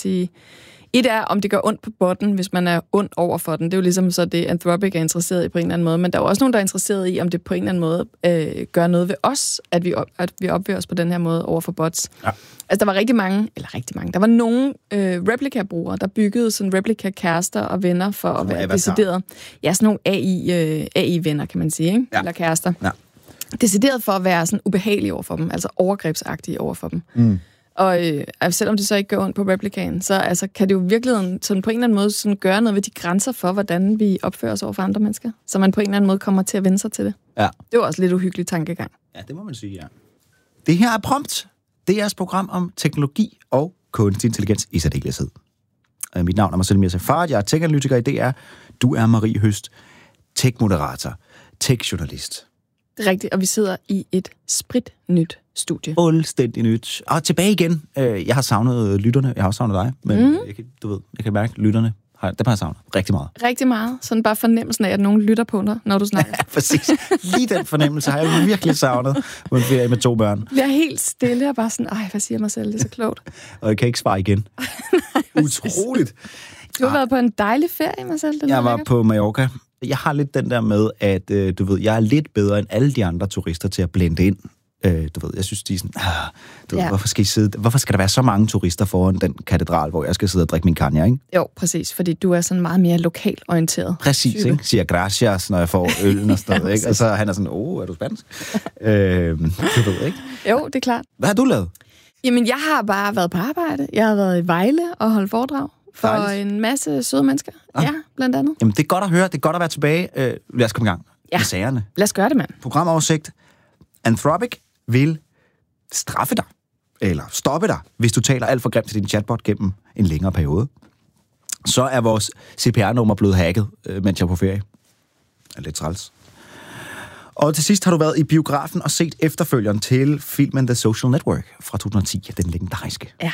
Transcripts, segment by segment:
sige... Et er, om det gør ondt på botten, hvis man er ond over for den. Det er jo ligesom så det, Anthropic er interesseret i på en eller anden måde. Men der er jo også nogen, der er interesseret i, om det på en eller anden måde gør noget ved os, at vi opfører os på den her måde over for bots. Ja. Altså, der var rigtig mange, der var nogle replika-brugere, der byggede sådan replika-kærester og venner for at være decideret. Ja, sådan nogle AI-venner, kan man sige, ikke? Ja. Eller kærester. Ja. Decideret for at være sådan ubehagelige over for dem, altså overgrebsagtige over for dem. Mm. Og selvom det så ikke gør ondt på replikaen, så altså, kan det jo virkelig sådan på en eller anden måde sådan gøre noget ved de grænser for, hvordan vi opfører os over for andre mennesker. Så man på en eller anden måde kommer til at vende sig til det. Ja. Det var også lidt uhyggelig tankegang. Ja, det må man sige, ja. Det her er Prompt. Det er jeres program om teknologi og kunstig intelligens i særdeleshed. Mit navn er Marcel Mirza Farad. Jeg er tech-analytiker i DR. Du er Marie Høst, tech-moderator, tech-journalist. Det er rigtigt, og vi sidder i et spritnyt studie. Fuldstændig nyt. Og tilbage igen. Jeg har savnet lytterne. Jeg har også savnet dig. Men jeg kan mærke, lytterne dem har jeg savnet rigtig meget. Rigtig meget. Sådan bare fornemmelsen af, at nogen lytter på dig, når du snakker. Ja, præcis. Lige den fornemmelse har jeg virkelig savnet på en ferie med 2 børn. Jeg er helt stille og bare sådan, hvad siger mig selv, det er så klogt. Og jeg kan ikke svare igen. Nej, utroligt. Du har været på en dejlig ferie, Marcel. Jeg var på Mallorca. Jeg har lidt den der med, at jeg er lidt bedre end alle de andre turister til at blende ind. Jeg synes, de er sådan, hvorfor skal der være så mange turister foran den katedral, hvor jeg skal sidde og drikke min cognac, ikke? Jo, præcis, fordi du er sådan meget mere lokalt orienteret. Præcis, type. Ikke? Siger gracias, når jeg får øllen og sådan noget, ikke? Og så han er sådan, er du spansk? Du ved, ikke? Jo, det er klart. Hvad har du lavet? Jamen, jeg har bare været på arbejde. Jeg har været i Vejle og holdt foredrag for en masse søde mennesker. Ja, blandt andet. Jamen, det er godt at høre. Det er godt at være tilbage. Lad os komme i gang med sagerne. Lad os gøre det, mand. Programoversigt. Anthropic vil straffe dig, eller stoppe dig, hvis du taler alt for grimt til din chatbot gennem en længere periode. Så er vores CPR-nummer blevet hacket, mens jeg er på ferie. Det er lidt træls. Og til sidst har du været i biografen og set efterfølgeren til filmen The Social Network fra 2010, den legendariske. Ja.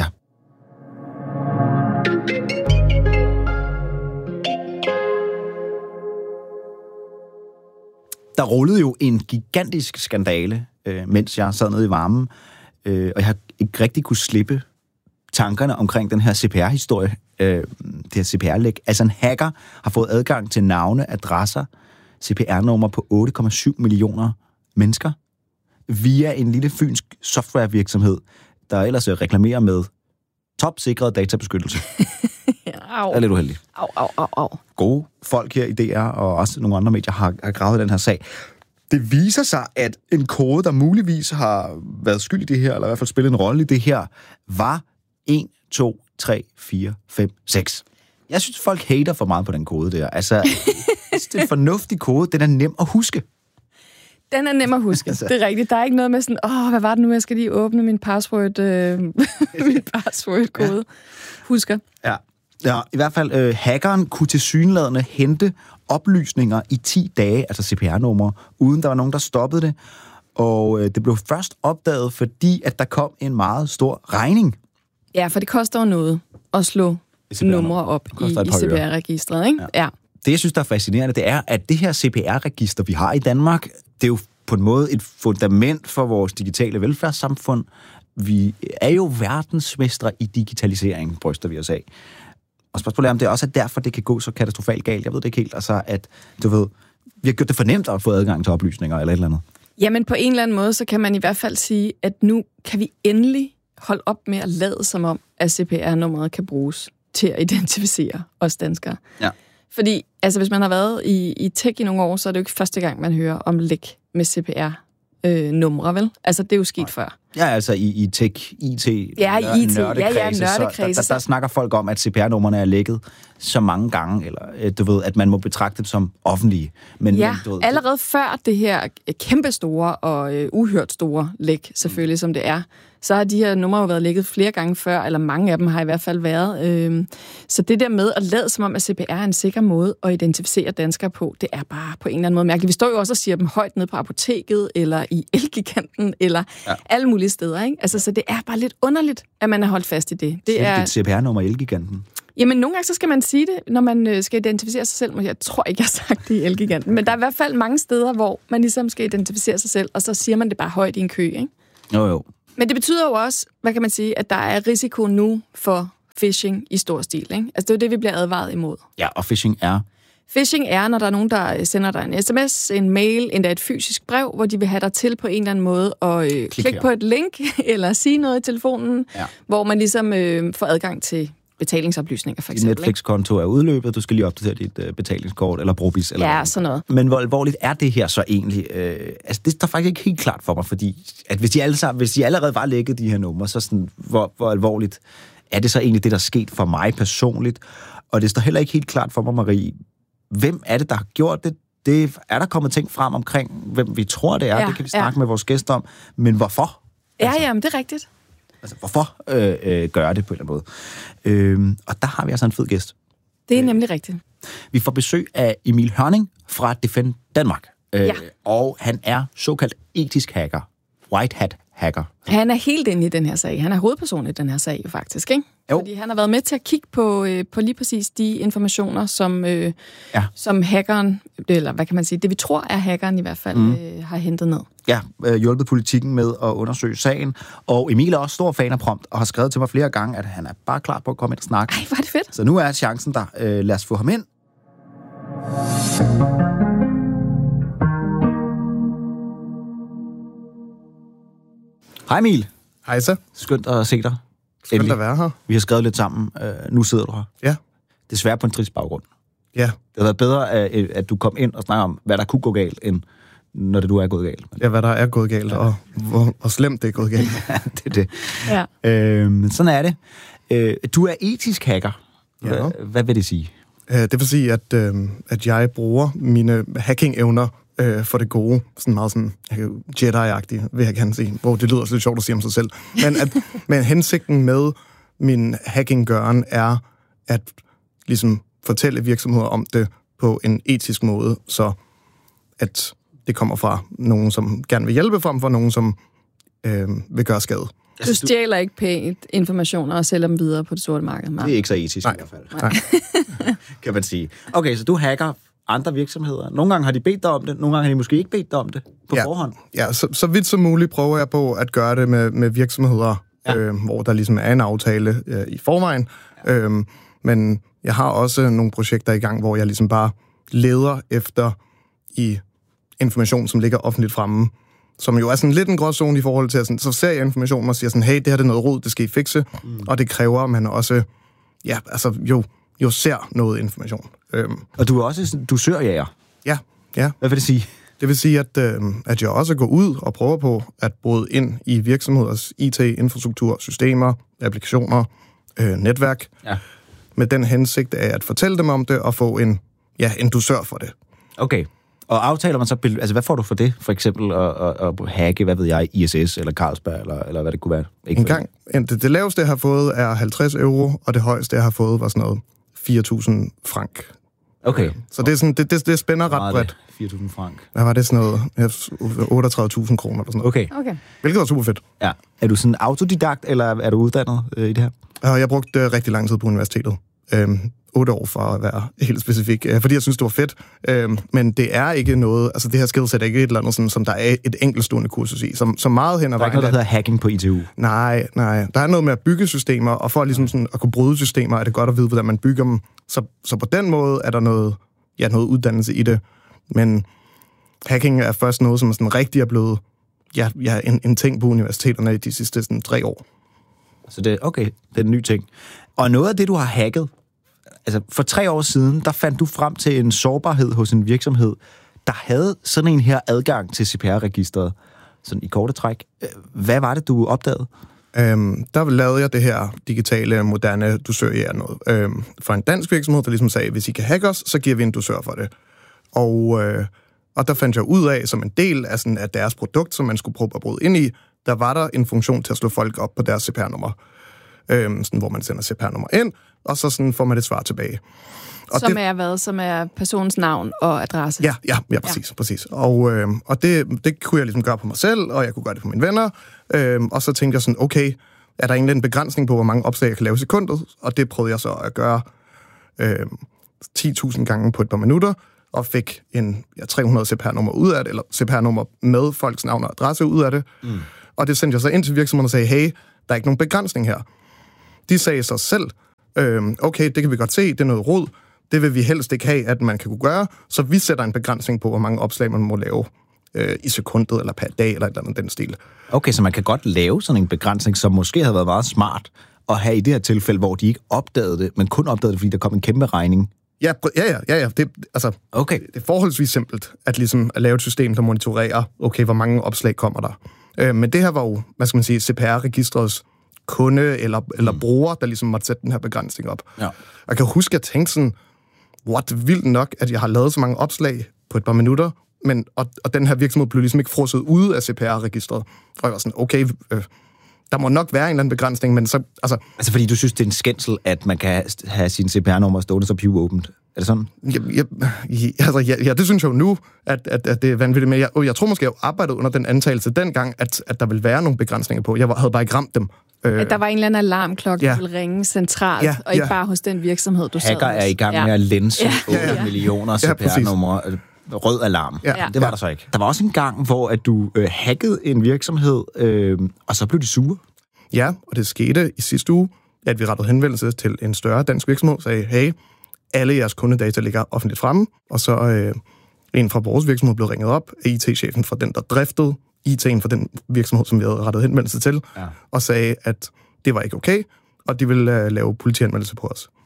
Der rullede jo en gigantisk skandale, mens jeg sad nede i varmen, og jeg har ikke rigtig kunne slippe tankerne omkring den her CPR-historie, det her CPR-læk. Altså en hacker har fået adgang til navne, adresser, CPR-nummer på 8,7 millioner mennesker via en lille fynsk softwarevirksomhed, der ellers reklamerer med topsikret databeskyttelse. Det er lidt uheldigt. Au. Gode folk her i DR og også nogle andre medier har gravet den her sag. Det viser sig, at en kode, der muligvis har været skyld i det her, eller i hvert fald spillet en rolle i det her, var 1, 2, 3, 4, 5, 6. Jeg synes, folk hater for meget på den kode der. Altså, det er en fornuftig kode. Den er nem at huske. Den er nem at huske. Det er rigtigt. Der er ikke noget med sådan, hvad var det nu, jeg skal lige åbne min password-kode. Ja. Husker. Ja, i hvert fald hackeren kunne tilsyneladende hente oplysninger i 10 dage, altså CPR-numre, uden der var nogen, der stoppede det. Og det blev først opdaget, fordi at der kom en meget stor regning. Ja, for det koster jo noget at slå numre op i CPR-registret, ikke? Ja. Det, jeg synes, der er fascinerende, det er, at det her CPR-register, vi har i Danmark, det er jo på en måde et fundament for vores digitale velfærdssamfund. Vi er jo verdensmestre i digitalisering, bryster vi os af. Og spørgsmålet er, om det også er derfor, det kan gå så katastrofalt galt. Jeg ved det ikke helt. Altså, at vi har gjort det for nemt at få adgang til oplysninger eller et eller andet. Jamen, på en eller anden måde, så kan man i hvert fald sige, at nu kan vi endelig holde op med at lade som om, at CPR-nummeret kan bruges til at identificere os danskere. Ja. Fordi, altså, hvis man har været i tech i nogle år, så er det jo ikke første gang, man hører om læk med CPR-numre, vel? Altså, det er jo sket før. Ja, altså i tech, IT, nørdekredse, der snakker folk om, at CPR-numrene er lækket så mange gange, eller at man må betragte dem som offentlige. Men allerede før det her kæmpestore og uhørt store læk, selvfølgelig som det er, så har de her numre jo været lækket flere gange før, eller mange af dem har i hvert fald været. Så det der med at lade som om, at CPR er en sikker måde at identificere danskere på, det er bare på en eller anden måde mærkeligt. Vi står jo også og siger dem højt ned på apoteket, eller i Elgiganten, eller alle mulige steder, ikke? Altså, så det er bare lidt underligt, at man har holdt fast i det. Det er et CPR-nummer i Elgiganten. Jamen, nogle gange så skal man sige det, når man skal identificere sig selv. Jeg tror ikke, jeg har sagt det i Elgiganten, men der er i hvert fald mange steder, hvor man ligesom skal identificere sig selv, og så siger man det bare højt i en kø, ikke? Jo. Men det betyder jo også, hvad kan man sige, at der er risiko nu for phishing i stor stil, ikke? Altså, det er jo det, vi bliver advaret imod. Ja, og phishing er? Phishing er, når der er nogen, der sender dig en sms, en mail, endda et fysisk brev, hvor de vil have dig til på en eller anden måde og klikke på et link, eller sige noget i telefonen, hvor man ligesom får adgang til betalingsoplysninger, for eksempel. Din Netflix-konto er udløbet, du skal lige opdatere dit betalingskort, eller Brobis, eller ja, sådan noget. Men hvor alvorligt er det her så egentlig? Altså, det står faktisk ikke helt klart for mig, fordi at hvis de allerede var lækket de her numre, så sådan, hvor alvorligt er det så egentlig det, der er sket for mig personligt? Og det står heller ikke helt klart for mig, Marie, hvem er det, der har gjort det? Det er der kommet ting frem omkring, hvem vi tror, det er. Ja, det kan vi snakke med vores gæster om. Men hvorfor? Jamen, det er rigtigt. Altså, hvorfor gør det på en eller anden måde? Og der har vi altså en fed gæst. Det er nemlig rigtigt. Vi får besøg af Emil Hørning fra Defend Danmark. Og han er såkaldt etisk hacker. White hat hacker. Han er helt inde i den her sag. Han er hovedperson i den her sag, jo faktisk, ikke? Jo. Fordi han har været med til at kigge på lige præcis de informationer, som hackeren, eller hvad kan man sige, det vi tror er hackeren i hvert fald, har hentet ned. Ja, hjulpet politikken med at undersøge sagen. Og Emil er også stor fan af Prompt, og har skrevet til mig flere gange, at han er bare klar på at komme ind og snakke. Ej, hvor er det fedt. Så nu er chancen der. Lad os få ham ind. Hej Emil. Hej så. Skønt at se dig. Skønt at være her. Vi har skrevet lidt sammen. Nu sidder du her. Ja. Desværre på en trist baggrund. Ja. Det havde været bedre, at du kom ind og snakker om, hvad der kunne gå galt, end når det du er gået galt. Ja, hvad der er gået galt, og hvor slemt det er gået galt. Det er det. Ja. Sådan er det. Du er etisk hacker. Hvad vil det sige? Det vil sige, at jeg bruger mine hacking-evner for det gode, sådan meget sådan Jedi-agtigt, vil jeg gerne sige, hvor det lyder lidt sjovt at sige om sig selv. Men hensigten med min hacking-gøren er at ligesom fortælle virksomheder om det på en etisk måde, så at det kommer fra nogen, som gerne vil hjælpe, frem for nogen, som vil gøre skade. Du stjæler ikke pænt informationer og sælger dem videre på det sorte marked. Det er ikke så etisk i hvert fald. Nej. Kan man sige. Okay, så du hacker andre virksomheder. Nogle gange har de bedt dig om det, nogle gange har de måske ikke bedt dig om det på forhånd. Ja, så vidt som muligt prøver jeg på at gøre det med virksomheder, hvor der ligesom er en aftale i forvejen. Ja. Men jeg har også nogle projekter i gang, hvor jeg ligesom bare leder efter i information, som ligger offentligt fremme, som jo er sådan lidt en gråzone i forhold til, sådan, så ser jeg information og siger sådan, hey, det her er noget rod, det skal I fikse, og det kræver, at man også jo ser noget information. Og du er også dusørjæger. Ja. Hvad vil det sige? Det vil sige, at jeg også går ud og prøver på at bryde ind i virksomheders IT-infrastruktur, systemer, applikationer, netværk, med den hensigt af at fortælle dem om det og få en dusør for det. Okay. Og aftaler man så, altså hvad får du for det? For eksempel at hacke, hvad ved jeg, ISS eller Carlsberg, eller hvad det kunne være? Det laveste, jeg har fået, er 50 euro, og det højeste, jeg har fået, var sådan noget 4.000 frank. Okay. Så det er sådan, det spænder ret bredt. 4.000 frank. Hvad var det sådan noget? 38.000 kroner eller sådan noget. Okay. Hvilket var super fedt. Ja. Er du sådan autodidakt, eller er du uddannet i det her? Jeg brugte rigtig lang tid på universitetet. 8 år for at være helt specifik, fordi jeg synes, det var fedt. Men det er ikke noget, altså det her skillset er ikke et eller andet, sådan, som der er et enkeltstående kursus i, som meget hen ad vejen. Der er ikke noget, der hedder hacking på ITU? Nej. Der er noget med at bygge systemer, og for ligesom sådan at kunne bryde systemer, er det godt at vide, hvordan man bygger dem. Så på den måde er der noget uddannelse i det. Men hacking er først noget, som sådan rigtig er blevet en ting på universiteterne i de sidste sådan, 3 år. Så det er en ny ting. Og noget af det, du har hacket, altså for 3 år siden, der fandt du frem til en sårbarhed hos en virksomhed, der havde sådan en her adgang til CPR-registeret, sådan i korte træk. Hvad var det, du opdagede? Der lavede jeg det her digitale, moderne dusør noget. For en dansk virksomhed, der ligesom sagde, hvis I kan hacke os, så giver vi en dusør for det. Og der fandt jeg ud af, som en del af, sådan, af deres produkt, som man skulle prøve at bryde ind i, der var der en funktion til at slå folk op på deres CPR-nummer. Sådan, hvor man sender CPR-nummer ind, og så sådan får man et svar tilbage. Og Som er personens navn og adresse? Ja, præcis. Og det kunne jeg ligesom gøre på mig selv, og jeg kunne gøre det på mine venner. Og så tænkte jeg sådan, okay, er der egentlig en begrænsning på, hvor mange opslag jeg kan lave i sekundet? Og det prøvede jeg så at gøre 10.000 gange på et par minutter, og fik 300 CPR-nummer ud af det, eller CPR-nummer med folks navn og adresse ud af det. Og det sendte jeg så ind til virksomheden og sagde, hey, der er ikke nogen begrænsning her. De sagde så selv, Okay, det kan vi godt se, det er noget rod. Det vil vi helst ikke have, at man kan kunne gøre, så vi sætter en begrænsning på, hvor mange opslag man må lave i sekundet, eller per dag, eller et eller andet den stil. Okay, så man kan godt lave sådan en begrænsning, som måske havde været meget smart at have i det her tilfælde, hvor de ikke opdagede det, men kun opdagede det, fordi der kom en kæmpe regning. Ja. Det er forholdsvis simpelt at lave et system, der monitorerer, okay, hvor mange opslag kommer der. Men det her var jo, CPR-registrets kunde eller bruger, der måtte sætte den her begrænsning op. Ja. Jeg kan huske, at jeg tænkte sådan, vildt nok, at jeg har lavet så mange opslag på et par minutter, men og den her virksomhed blev ikke frosset ude af CPR-registret. Og jeg var sådan, okay, der må nok være en eller anden begrænsning, men så... Altså fordi du synes, det er en skændsel, at man kan have sin CPR-nummer stående så pivåbent? Er det sådan? Ja, det synes jeg jo nu, at det er vanvittigt. Men jeg tror måske, jeg arbejdede under den antagelse dengang, at der ville være nogle begrænsninger på. Jeg havde bare ikke ramt dem. At der var en eller anden alarmklokke, der ville ringe centralt, og ikke bare hos den virksomhed, du sad hos. Hacker er i gang med at lænse 8 millioner CPR-numre. Rød alarm. Ja. Det var der så ikke. Der var også en gang, hvor at du hackede en virksomhed, og så blev de sure. Ja, og det skete i sidste uge, at vi rettede henvendelse til en større dansk virksomhed og sagde, hey, alle jeres kundedata ligger offentligt fremme, og så en fra vores virksomhed blev ringet op af IT-chefen fra den, der driftede IT'en for den virksomhed, som vi havde rettet henvendelse til, og sagde, at det var ikke okay, og de ville lave politianmeldelse på os.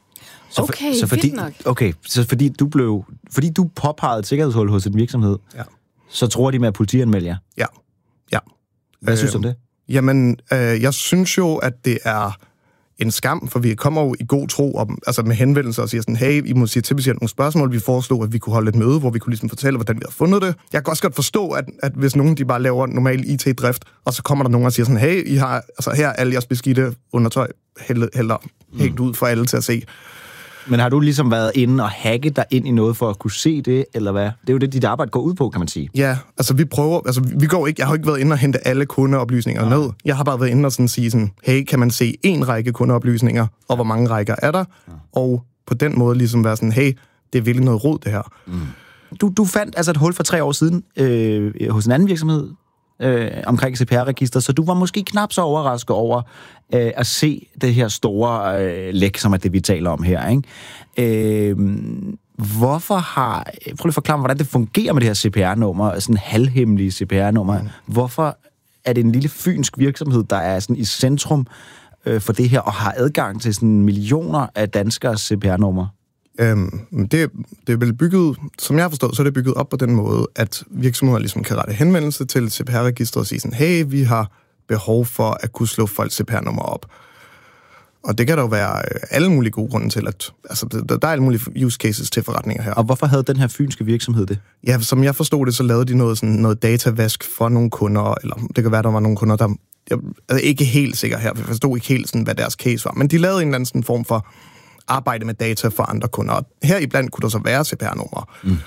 Fordi du påpegede et sikkerhedshul hos en virksomhed, så tror de med at politianmelde jer? Ja. Hvad synes du om det? Jamen, jeg synes jo, at det er en skam, for vi kommer jo i god tro med henvendelser og siger sådan, hey, I må sige til nogle spørgsmål. Vi foreslog, at vi kunne holde et møde, hvor vi kunne fortælle, hvordan vi havde fundet det. Jeg kan også godt forstå, at hvis nogen de bare laver normal IT-drift, og så kommer der nogen og siger sådan, hey, I har her alle jeres beskidte undertøj helt ud for alle til at se. Men har du været inde og hacke dig ind i noget for at kunne se det, eller hvad? Det er jo det, dit arbejde går ud på, kan man sige. Ja, vi prøver, jeg har ikke været inde og hente alle kundeoplysninger ned. Jeg har bare været inde og sige sådan, hey, kan man se en række kundeoplysninger, og hvor mange rækker er der? Og på den måde være sådan, hey, det er virkelig noget rod, det her. Du fandt et hul for 3 år siden hos en anden virksomhed, omkring CPR-register, så du var måske knap så overrasket over at se det her store læk, som er det, vi taler om her, ikke? Prøv lige at forklare mig, hvordan det fungerer med det her CPR-nummer, sådan halvhemmelige CPR-nummer. Hvorfor er det en lille fynsk virksomhed, der er sådan i centrum for det her, og har adgang til sådan millioner af danskers CPR-nummer? Det er vel bygget, som jeg har forstået, så er det bygget op på den måde, at virksomheder kan rette henvendelse til CPR-registret og sige sådan, hey, vi har behov for at kunne slå folks CPR-nummer op. Og det kan der jo være alle mulige gode grunde til, at der er alle mulige use cases til forretninger her. Og hvorfor havde den her fynske virksomhed det? Ja, som jeg forstod det, så lavede de noget datavask for nogle kunder, eller det kan være, der var nogle kunder, der... Jeg er ikke helt sikker her, for jeg forstod ikke helt, hvad deres case var. Men de lavede en eller anden form for arbejde med data for andre kunder. Og heriblandt kunne der så være CPR-numre.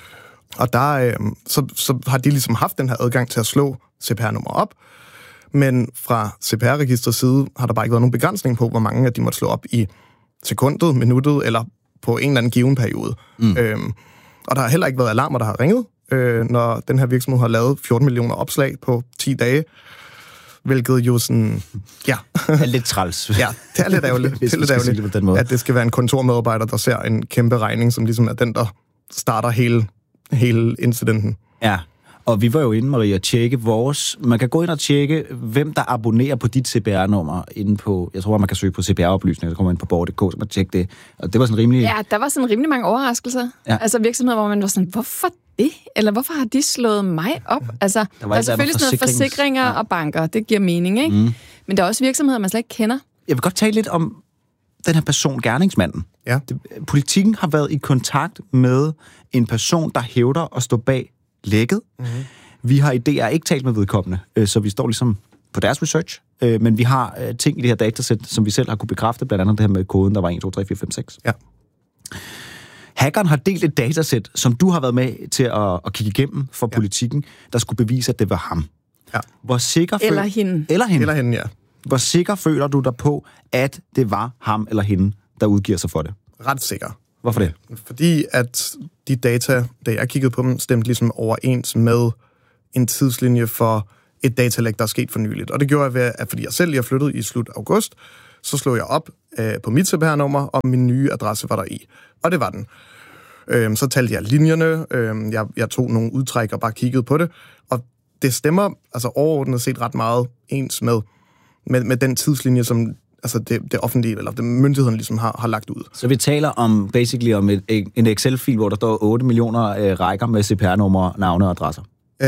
Og der så har de haft den her adgang til at slå CPR-numre op. Men fra CPR-registrets side har der bare ikke været nogen begrænsning på, hvor mange af de måtte slå op i sekundet, minuttet eller på en eller anden given periode. Og der har heller ikke været alarmer, der har ringet, når den her virksomhed har lavet 14 millioner opslag på 10 dage. Hvilket jo sådan... Ja. er lidt træls. Ja, det er lidt ærgerligt, at det skal være en kontormedarbejder, der ser en kæmpe regning, som er den, der starter hele incidenten. Ja, og vi var jo inde, Maria, at tjekke vores... Man kan gå ind og tjekke, hvem der abonnerer på dit CPR-nummer inde på... Jeg tror, man kan søge på CPR-oplysninger, så kommer man ind på borg.dk, så man tjekke det. Og det var sådan rimelig... Ja, der var sådan rimelig mange overraskelser. Ja. Altså virksomheder, hvor man var sådan, hvorfor det? Eller hvorfor har de slået mig op? Altså, der er selvfølgelig sådan noget forsikringer og banker. Det giver mening, ikke? Men der er også virksomheder, man slet ikke kender. Jeg vil godt tale lidt om den her person, gerningsmanden. Ja. Politikken har været i kontakt med en person, der hævder at stå bag lækket. Vi har i DR ikke talt med vedkommende, så vi står på deres research, men vi har ting i det her datasæt, som vi selv har kunne bekræfte, blandt andet det her med koden, der var 1, 2, 3, 4, 5, 6. Ja. Hackeren har delt et datasæt, som du har været med til at kigge igennem for politikken, der skulle bevise, at det var ham. Ja. Hvor sikker eller hende. Eller hende, ja. Hvor sikker føler du dig på, at det var ham eller hende, der udgiver sig for det? Ret sikker. Hvorfor det? Fordi at de data, da jeg kiggede på dem, stemte overens med en tidslinje for et datalæk, der er sket for nyligt. Og det gjorde jeg ved, at fordi jeg selv lige har flyttet i slut august, så slog jeg op på mit CPR-nummer, og min nye adresse var der i. Og det var den. Så talte jeg linjerne, jeg tog nogle udtræk og bare kiggede på det, og det stemmer altså overordnet set ret meget ens med den tidslinje, som altså det offentlige, eller det myndigheden ligesom har lagt ud. Så vi taler om en Excel-fil, hvor der står 8 millioner rækker med CPR-numre, navne og adresser.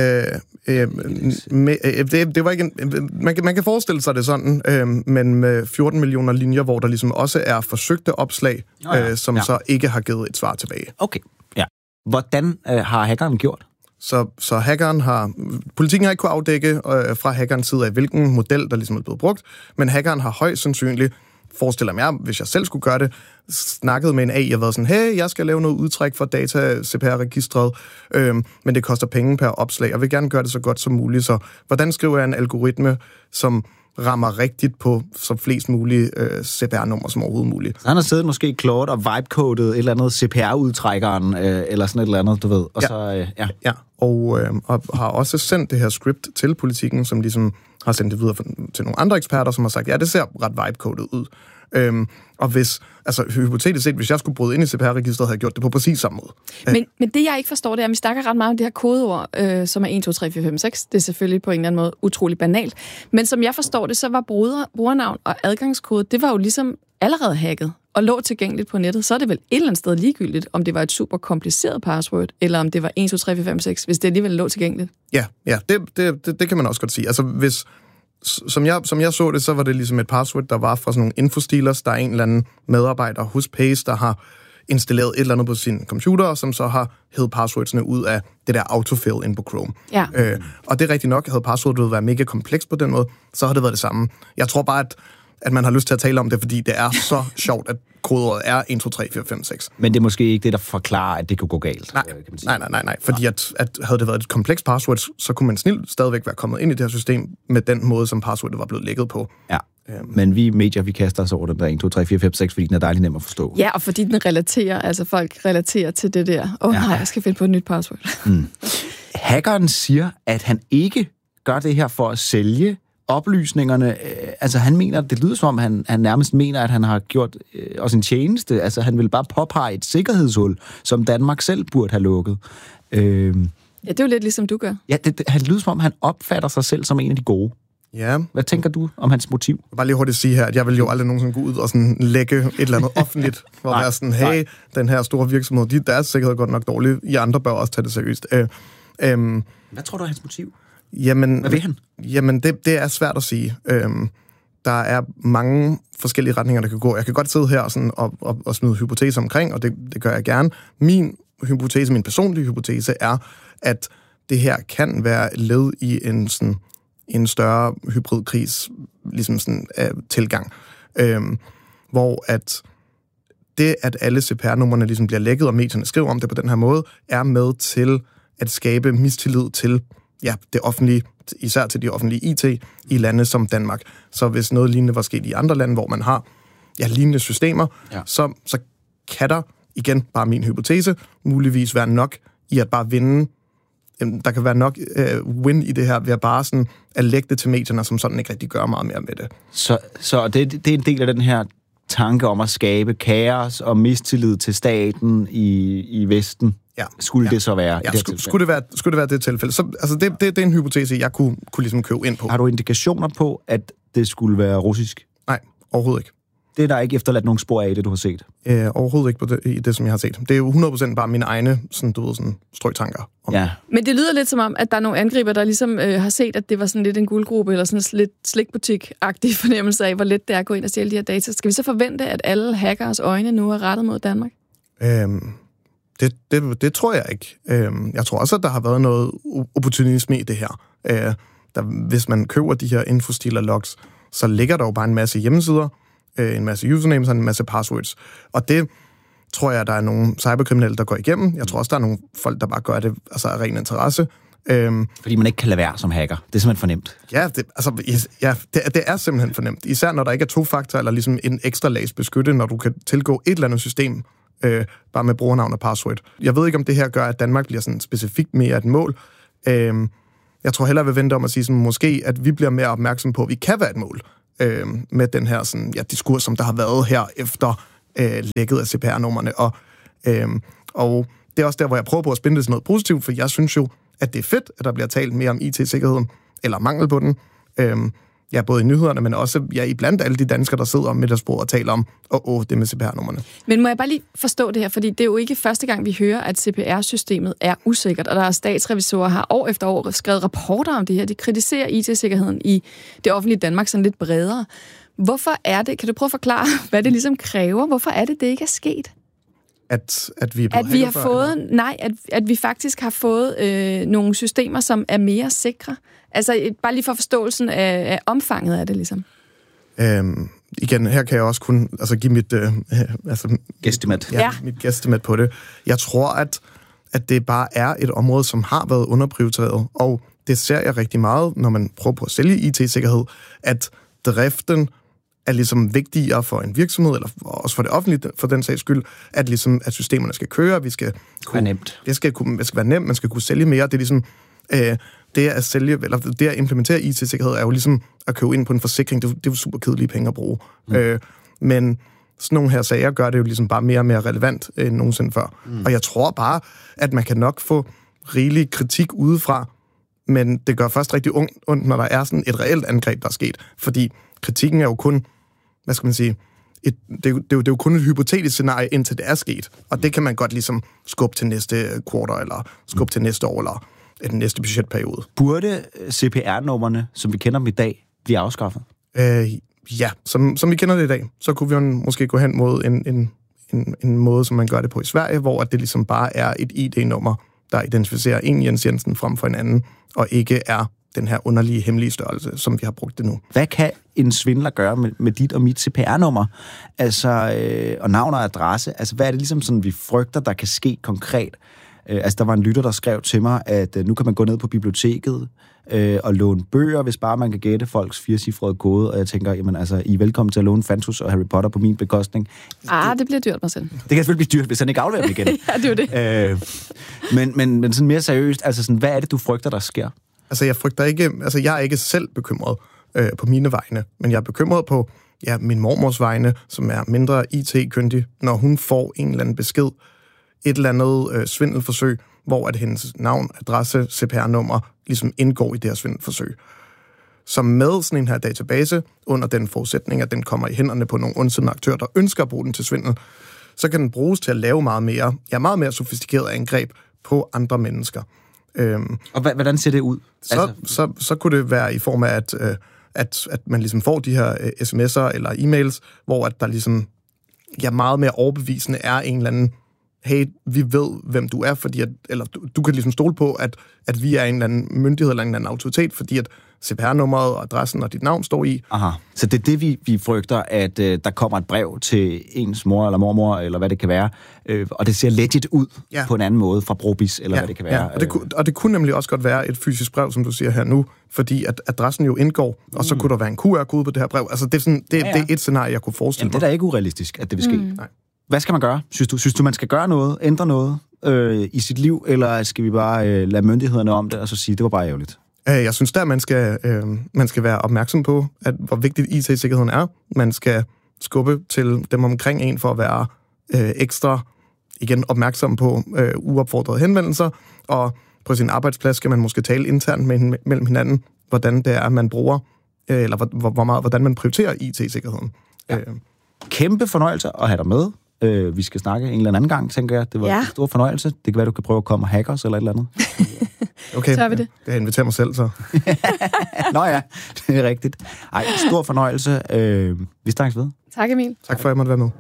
Det var ikke man kan forestille sig det sådan, men med 14 millioner linjer, hvor der ligesom også er forsøgte opslag, som så ikke har givet et svar tilbage. Okay, ja. Hvordan har hackeren gjort? Så hackeren politikken har ikke kunnet afdække fra hackerens side af, hvilken model, der ligesom er blevet brugt, men hackeren har højst sandsynligt, forestiller mig, hvis jeg selv skulle gøre det, snakket med en AI og været sådan, hey, jeg skal lave noget udtræk fra data-CPR-registret, men det koster penge per opslag, og jeg vil gerne gøre det så godt som muligt, så hvordan skriver jeg en algoritme, som rammer rigtigt på så flest mulige CPR-numre som overhovedet muligt. Så han har siddet måske Claude og vibe-codet et eller andet CPR-udtrækkeren, eller sådan et eller andet, du ved. Og og har også sendt det her script til politikken, som ligesom har sendt det videre til nogle andre eksperter, som har sagt, ja, det ser ret vibe-codet ud. Og hvis, altså hypotetisk set, hvis jeg skulle bryde ind i CPR-registret, havde jeg gjort det på præcis samme måde. Men det, jeg ikke forstår, det er, at vi snakker ret meget om det her kodeord, som er 1, 2, 3, 4, 5, 6. Det er selvfølgelig på en eller anden måde utrolig banalt. Men som jeg forstår det, så var brugernavn og adgangskode, det var jo ligesom allerede hacket og lå tilgængeligt på nettet. Så er det vel et eller andet sted ligegyldigt, om det var et super kompliceret password, eller om det var 1, 2, 3, 4, 5, 6, hvis det alligevel lå tilgængeligt. Ja, det kan man også godt sige. Altså hvis Som jeg så det, så var det ligesom et password, der var fra sådan nogle infostealers. Der er en eller anden medarbejder hos Pace, der har installeret et eller andet på sin computer, som så har hævet passwordsene ud af det der autofill ind på Chrome. Ja. Og det er rigtigt nok, havde passwordet været mega kompleks på den måde, så har det været det samme. Jeg tror bare, at man har lyst til at tale om det, fordi det er så sjovt, at kodeordet er 1, 2, 3, 4, 5, 6. Men det er måske ikke det, der forklarer, at det kunne gå galt. Nej. Fordi at havde det været et komplekst password, så kunne man snilt stadigvæk være kommet ind i det her system med den måde, som passwordet var blevet lægget på. Ja. Men vi medier, vi kaster os over den der 1, 2, 3, 4, 5, 6, fordi den er dejligt nem at forstå. Ja, og fordi den relaterer, altså folk relaterer til det der. Nej, jeg skal finde på et nyt password. Hackeren siger, at han ikke gør det her for at sælge oplysningerne. Altså han mener, det lyder som om, han nærmest mener, at han har gjort os en tjeneste. Altså han vil bare påpege et sikkerhedshul, som Danmark selv burde have lukket. Ja, det er jo lidt ligesom du gør. Ja, han lyder som om, han opfatter sig selv som en af de gode. Ja. Hvad tænker du om hans motiv? Jeg vil bare lige hurtigt sige her, at jeg vil jo aldrig nogensinde gå ud og sådan lægge et eller andet offentligt, for at være sådan, hey, den her store virksomhed, deres sikkerhed er godt nok dårlig, I andre bør også tage det seriøst. Hvad tror du er hans motiv? Jamen, hvad vil han? Jamen, det er svært at sige. Der er mange forskellige retninger, der kan gå. Jeg kan godt sidde her sådan og smide hypoteser omkring, og det gør jeg gerne. Min personlige hypotese er, at det her kan være et led i en større hybridkris, ligesom sådan tilgang, hvor at det, at alle CPR-numrene ligesom bliver lækket, og medierne skriver om det på den her måde, er med til at skabe mistillid til det offentlige, især til de offentlige IT i lande som Danmark. Så hvis noget lignende var sket i andre lande, hvor man har lignende systemer, så kan der, igen bare min hypotese, muligvis være nok i at bare vinde. Der kan være nok win i det her, ved at bare sådan at lægge det til medierne, som sådan ikke rigtig gør meget mere med det. Så det er en del af den her tanke om at skabe kaos og mistillid til staten i Vesten. Ja. Skulle det så være? Ja, skulle det være det tilfælde? Så, altså det er en hypotese, jeg kunne ligesom købe ind på. Har du indikationer på, at det skulle være russisk? Nej, overhovedet ikke. Det er der ikke efterladt nogen spor af det, du har set? Overhovedet ikke på det, som jeg har set. Det er jo 100% bare mine egne strøgtanker. Ja. Men det lyder lidt som om, at der er nogle angriber, der ligesom har set, at det var sådan lidt en guldgruppe, eller sådan lidt slikbutik-agtig fornemmelse af, hvor let det er at gå ind og stjæle de her data. Skal vi så forvente, at alle hackers øjne nu er rettet mod Danmark? Det tror jeg ikke. Jeg tror også, at der har været noget opportunisme i det her. Hvis man køber de her infostealer-logs, så ligger der jo bare en masse hjemmesider, en masse usernames og en masse passwords. Og det tror jeg, der er nogle cyberkriminelle, der går igennem. Jeg tror også, der er nogle folk, der bare gør det af ren interesse. Fordi man ikke kan lade være som hacker. Det er simpelthen for nemt. Det er simpelthen for nemt. Især når der ikke er to-faktor, eller ligesom en ekstra lags beskytte, når du kan tilgå et eller andet system, bare med brugernavn og password. Jeg ved ikke, om det her gør, at Danmark bliver sådan specifikt mere et mål. Jeg tror hellere, jeg vil vente om at sige sådan, måske, at vi bliver mere opmærksom på, at vi kan være et mål. med den her sådan, diskurs, som der har været her efter lækket af CPR-nummerne. Og det er også der, hvor jeg prøver på at spænde det til noget positivt, for jeg synes jo, at det er fedt, at der bliver talt mere om IT-sikkerheden, eller mangel på den. Både i nyhederne, men også iblandt alle de danskere, der sidder om middagsbordet og taler om, det med CPR-nummerne. Men må jeg bare lige forstå det her, fordi det er jo ikke første gang, vi hører, at CPR-systemet er usikkert, og der er statsrevisorer, har år efter år skrevet rapporter om det her. De kritiserer IT-sikkerheden i det offentlige Danmark sådan lidt bredere. Hvorfor er det, kan du prøve at forklare, hvad det ligesom kræver? Hvorfor er det ikke er sket? At vi har fået, at vi faktisk har fået nogle systemer, som er mere sikre. Altså, bare lige for forståelsen af omfanget af det, ligesom. Igen, her kan jeg også kun give mit gæstimat. Mit gæstimat på det. Jeg tror, at det bare er et område, som har været underprioriteret, og det ser jeg rigtig meget, når man prøver på at sælge IT-sikkerhed, at driften er ligesom vigtigere for en virksomhed, eller også for det offentlige, for den sags skyld, at systemerne skal køre, vi skal kunne... nemt. Det skal være nemt, man skal kunne sælge mere. Det er ligesom... det at sælge, eller det at implementere IT-sikkerhed, er jo ligesom at købe ind på en forsikring. Det er jo super kedelige penge at bruge. Men sådan nogle her sager gør det jo ligesom bare mere og mere relevant end nogensinde før. Og jeg tror bare, at man kan nok få rigelig kritik udefra, men det gør først rigtig ondt, når der er sådan et reelt angreb, der er sket. Fordi kritikken er jo kun, hvad skal man sige, det er jo kun et hypotetisk scenarie, indtil det er sket. Og det kan man godt ligesom skubbe til næste quarter, eller skubbe til næste år, eller den næste budgetperiode. Burde CPR-nummerne, som vi kender dem i dag, blive afskaffet? Som vi kender det i dag, så kunne vi jo måske gå hen mod en måde, som man gør det på i Sverige, hvor det ligesom bare er et ID-nummer, der identificerer en Jens Jensen frem for en anden, og ikke er den her underlige, hemmelige størrelse, som vi har brugt det nu. Hvad kan en svindler gøre med dit og mit CPR-nummer? Altså, og navn og adresse? Altså, hvad er det ligesom sådan, vi frygter, der kan ske konkret? Der var en lytter, der skrev til mig, at nu kan man gå ned på biblioteket og låne bøger, hvis bare man kan gætte folks 4-cifrede kode. Og jeg tænker, jamen altså, I er velkommen til at låne Fantus og Harry Potter på min bekostning. Det bliver dyrt, Marcel. Det kan selvfølgelig blive dyrt, hvis han ikke afleverer dem igen. Ja, det er det. Men sådan mere seriøst, altså sådan, hvad er det, du frygter, der sker? Altså, jeg er ikke selv bekymret på mine vegne, men jeg er bekymret på min mormors vegne, som er mindre IT-kyndig, når hun får en eller anden besked, et eller andet svindelforsøg, hvor at hendes navn, adresse, CPR-nummer ligesom indgår i det her svindelforsøg. Så med sådan en her database, under den forudsætning, at den kommer i hænderne på nogle ondsindede aktører, der ønsker at bruge den til svindel, så kan den bruges til at lave meget mere sofistikeret angreb på andre mennesker. Og hvordan ser det ud? Så kunne det være i form af, at man ligesom får de her sms'er eller e-mails, hvor at der ligesom meget mere overbevisende er en eller anden, hey, vi ved, hvem du er, fordi eller du kan ligesom stole på, at vi er en eller anden myndighed eller en eller anden autoritet, fordi at CPR-nummeret og adressen og dit navn står i. Aha. Så det er det, vi frygter, at der kommer et brev til ens mor eller mormor, eller hvad det kan være, og det ser legit ud på en anden måde fra Brobis, eller hvad det kan være. Og det kunne nemlig også godt være et fysisk brev, som du siger her nu, fordi at adressen jo indgår, og så kunne der være en QR-kode på det her brev. Altså, det er et scenarie, jeg kunne forestille mig. Det er da ikke urealistisk, at det vil ske. Nej. Hvad skal man gøre? Synes du, man skal gøre noget, ændre noget i sit liv, eller skal vi bare lade myndighederne om det, og så sige, det var bare ærgerligt? Jeg synes der, man skal være opmærksom på, hvor vigtigt IT-sikkerheden er. Man skal skubbe til dem omkring en for at være ekstra opmærksom på uopfordrede henvendelser, og på sin arbejdsplads skal man måske tale internt mellem hinanden, hvordan det er, man bruger, eller hvordan man prioriterer IT-sikkerheden. Ja. Kæmpe fornøjelse at have dig med. Vi skal snakke en eller anden gang, tænker jeg. Det var en stor fornøjelse. Det kan være, du kan prøve at komme og hacke os eller et eller andet. Okay, så har vi det. Jeg inviterer mig selv, så. Nå ja, det er rigtigt. Ej, stor fornøjelse. Vi snakkes ved. Tak, Emil. Tak for, at jeg måtte være med.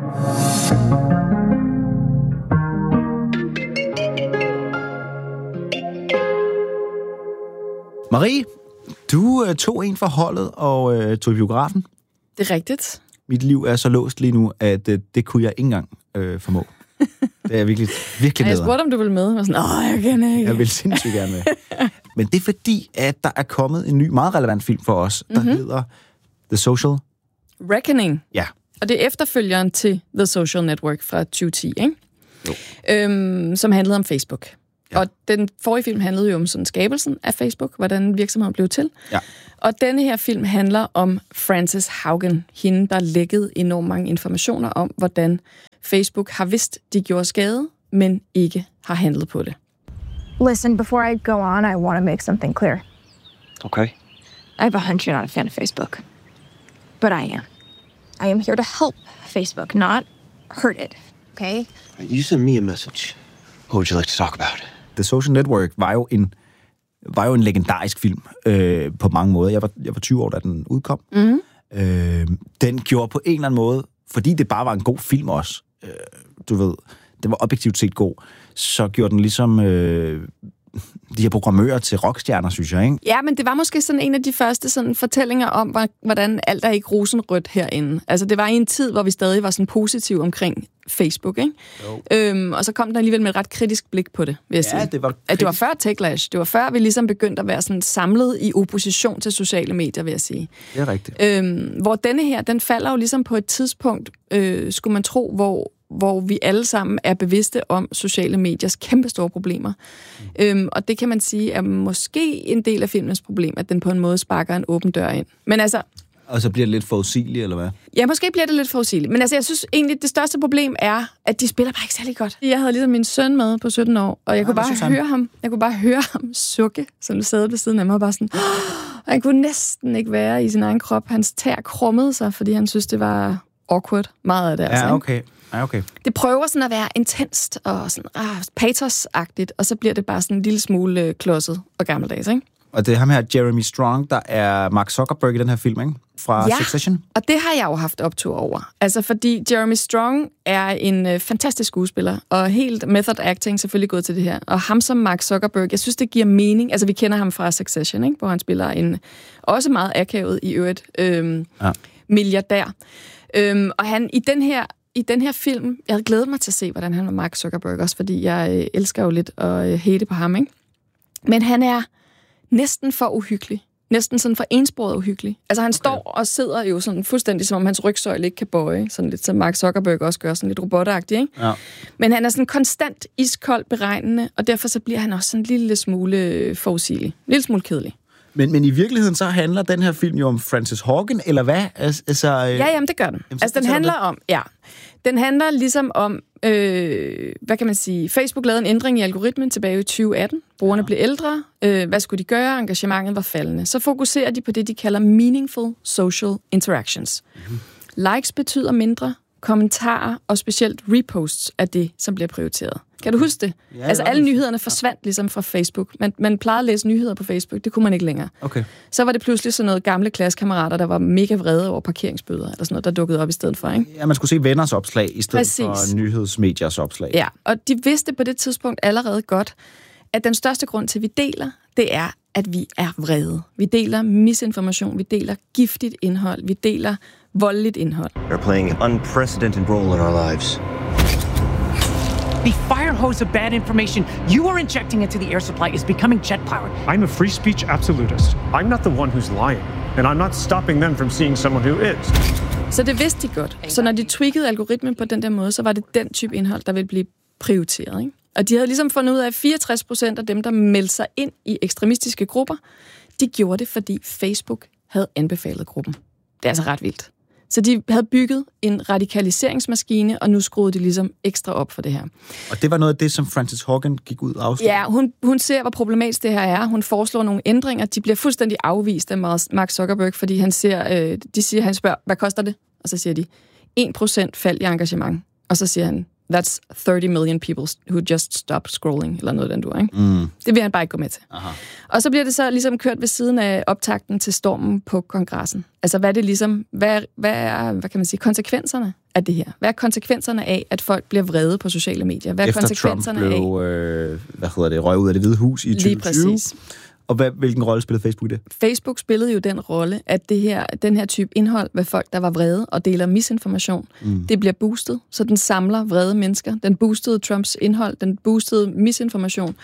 Marie, du tog en for holdet og tog i biografen. Det er rigtigt. Mit liv er så låst lige nu, at det kunne jeg ikke engang formå. Det er virkelig jeg spurgte, om du ville med. Jeg var sådan, jeg kan ikke. Jeg vil sindssygt gerne med. Men det er fordi, at der er kommet en ny, meget relevant film for os, der hedder The Social Reckoning. Ja. Og det er efterfølgeren til The Social Network fra 2010, ikke? Jo. Som handlede om Facebook. Ja. Og den forrige film handlede jo om sådan skabelsen af Facebook, hvordan virksomheden blev til. Ja. Og denne her film handler om Frances Haugen, hende, der lækkede enormt mange informationer om, hvordan Facebook har vidst, de gjorde skade, men ikke har handlet på det. Listen, before I go on, I want to make something clear. Okay. I have a hunch you're not a fan of Facebook. But I am. I am here to help Facebook, not hurt it. Okay? You send me a message. What would you like to talk about? The Social Network var jo en legendarisk film på mange måder. Jeg var 20 år, da den udkom. Den gjorde på en eller anden måde, fordi det bare var en god film også, du ved, det var objektivt set god, så gjorde den ligesom de her programmører til rockstjerner, synes jeg, ikke? Ja, men det var måske sådan en af de første sådan fortællinger om, hvordan alt er ikke rosenrødt herinde. Altså, det var i en tid, hvor vi stadig var sådan positiv omkring Facebook, ikke? Og så kom der alligevel med et ret kritisk blik på det, vil jeg sige. Det var at det var før Techlash. Det var før, vi ligesom begyndte at være sådan samlet i opposition til sociale medier, vil jeg sige. Det er rigtigt. Hvor denne her, den falder jo ligesom på et tidspunkt, skulle man tro, hvor vi alle sammen er bevidste om sociale mediers kæmpestore problemer. Og det kan man sige er måske en del af filmens problem, at den på en måde sparker en åben dør ind. Men altså... Og så bliver det lidt forudsigeligt, eller hvad? Ja, måske bliver det lidt forudsigeligt. Men altså, jeg synes egentlig, det største problem er, at de spiller bare ikke særlig godt. Jeg havde ligesom min søn med på 17 år, og jeg kunne bare høre ham sukke, som sad ved siden af mig, og bare sådan... Og han kunne næsten ikke være i sin egen krop. Hans tær krummede sig, fordi han synes, det var awkward. Meget af det, altså. Ja, okay. Ja, okay. Det prøver sådan at være intenst og sådan pathos-agtigt, og så bliver det bare sådan en lille smule klodset og gammeldags, ikke? Og det er ham her, Jeremy Strong, der er Mark Zuckerberg i den her film, ikke? Fra Succession. Og det har jeg jo haft optur over. Altså, fordi Jeremy Strong er en fantastisk skuespiller, og helt method acting selvfølgelig gået til det her. Og ham som Mark Zuckerberg, jeg synes, det giver mening. Altså, vi kender ham fra Succession, ikke? Hvor han spiller en også meget akavet i øvrigt milliardær. Og han i den her film, jeg havde glædet mig til at se, hvordan han var Mark Zuckerberg, også fordi jeg elsker jo lidt at hate på ham, ikke? Men han er næsten for uhyggelig. Næsten sådan for ensporet uhyggelig. Altså han står og sidder jo sådan fuldstændig, som om hans rygsøjle ikke kan bøje. Sådan lidt som Mark Zuckerberg også gør, sådan lidt robotagtigt, ikke? Ja. Men han er sådan konstant iskold beregnende, og derfor så bliver han også sådan en lille smule forudsigelig. En lille smule kedelig. Men i virkeligheden så handler den her film jo om Frances Haugen, eller hvad? Altså, jamen det gør den. Altså den handler om, den handler ligesom om, hvad kan man sige, Facebook lavede en ændring i algoritmen tilbage i 2018. Brugerne blev ældre. Hvad skulle de gøre? Engagementet var faldende. Så fokuserer de på det, de kalder meaningful social interactions. Likes betyder mindre. Kommentarer og specielt reposts er det, som bliver prioriteret. Kan du huske det? Ja, altså alle nyhederne forsvandt ligesom fra Facebook. Man plejede at læse nyheder på Facebook, det kunne man ikke længere. Okay. Så var det pludselig sådan noget gamle klassekammerater, der var mega vrede over parkeringsbøder, eller sådan noget, der dukkede op i stedet for, ikke? Ja, man skulle se venners opslag i stedet for nyhedsmediers opslag. Ja, og de vidste på det tidspunkt allerede godt, at den største grund til, at vi deler, det er, at vi er vrede. Vi deler misinformation, vi deler giftigt indhold, vi deler voldeligt indhold. They're playing an unprecedented role in our lives. The fire hose of bad information you are injecting into the air supply is becoming jet-powered. I'm a free speech absolutist. I'm not the one who's lying, and I'm not stopping them from seeing someone who is. Så det vidste de godt. Så når de tweakede algoritmen på den der måde, så var det den type indhold, der ville blive prioriteret, ikke? Og de havde ligesom fundet ud af, at 64% af dem, der meldte sig ind i ekstremistiske grupper, de gjorde det, fordi Facebook havde anbefalet gruppen. Det er altså ret vildt. Så de havde bygget en radikaliseringsmaskine, og nu skruede de ligesom ekstra op for det her. Og det var noget af det, som Frances Haugen gik ud og afslørede? Ja, hun ser, hvor problematisk det her er. Hun foreslår nogle ændringer. De bliver fuldstændig afvist af Mark Zuckerberg, fordi han spørger, hvad koster det? Og så siger de, 1% fald i engagement. Og så siger han, that's 30 million people who just stopped scrolling, eller noget den du, ikke? Det vil han bare ikke gå med til. Aha. Og så bliver det så ligesom kørt ved siden af optakten til stormen på kongressen. Altså, hvad er det ligesom, hvad kan man sige, konsekvenserne af det her? Hvad er konsekvenserne af, at folk bliver vrede på sociale medier? Hvad er efter konsekvenserne Trump blev, røg ud af Det Hvide Hus i 2020? Lige præcis. Og hvilken rolle spillede Facebook i det? Facebook spillede jo den rolle, at den her type indhold med folk, der var vrede og deler misinformation, det bliver boostet, så den samler vrede mennesker. Den boostede Trumps indhold, den boostede misinformation,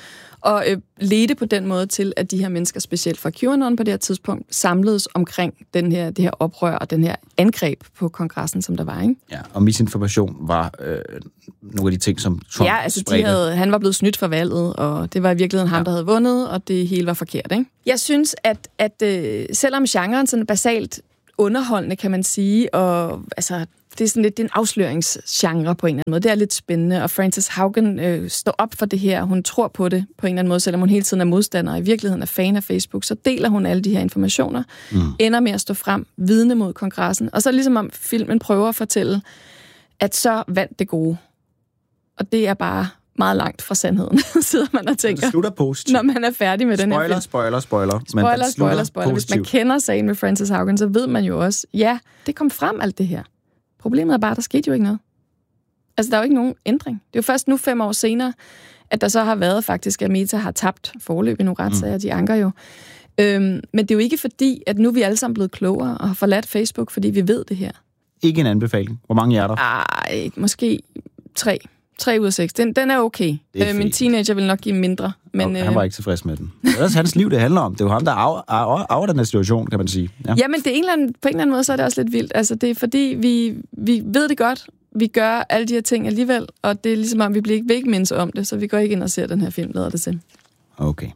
Og ledte på den måde til, at de her mennesker, specielt fra QAnon på det her tidspunkt, samledes omkring det her oprør og den her angreb på kongressen, som der var, ikke? Ja, og misinformation var nogle af de ting, som Trump spredte. Han var blevet snydt for valget, og det var i virkeligheden ham, der havde vundet, og det hele var forkert, ikke? Jeg synes, at selvom genren sådan basalt underholdende, kan man sige, og altså, det er sådan lidt en afsløringsgenre på en eller anden måde. Det er lidt spændende, og Frances Haugen står op for det her. Hun tror på det på en eller anden måde, selvom hun hele tiden er modstander og i virkeligheden er fan af Facebook, så deler hun alle de her informationer, ender med at stå frem, vidne mod kongressen, og så ligesom om filmen prøver at fortælle, at så vandt det gode. Og det er bare meget langt fra sandheden, sidder man og tænker. Det slutter positivt. Når man er færdig med den her film. Spoiler. Hvis man kender sagen med Frances Haugen, så ved man jo også, ja, det kom frem alt det her. Problemet er bare, at der skete jo ikke noget. Altså, der er jo ikke nogen ændring. Det er jo først nu 5 år senere, at der så har været faktisk, at Meta har tabt forløb i nogle retssager, de anker jo. Men det er jo ikke fordi, at nu er vi alle sammen blevet klogere og har forladt Facebook, fordi vi ved det her. Ikke en anbefaling. Hvor mange er der? Ej, måske 3. 3 ud af 6. Den er okay. Min teenager vil nok give mindre. Men, han var ikke tilfreds med den. Det er også hans liv, det handler om. Det er jo ham, der arver den her situation, kan man sige. Ja, men det er på en eller anden måde, så er det også lidt vildt. Altså, det er fordi, vi ved det godt. Vi gør alle de her ting alligevel, og det er ligesom om, vi vil ikke mindes om det, så vi går ikke ind og ser den her film, lader det til. Okay.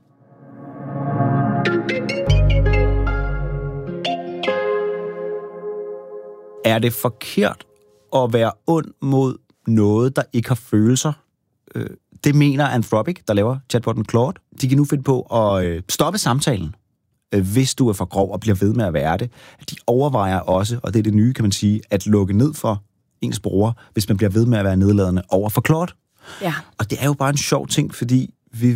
Er det forkert at være ond mod noget, der ikke har følelser? Det mener Anthropic, der laver chatbotten Claude. De kan nu finde på at stoppe samtalen, hvis du er for grov og bliver ved med at være det. De overvejer også, og det er det nye, kan man sige, at lukke ned for ens bruger, hvis man bliver ved med at være nedladende over for Claude. Ja. Og det er jo bare en sjov ting, fordi vi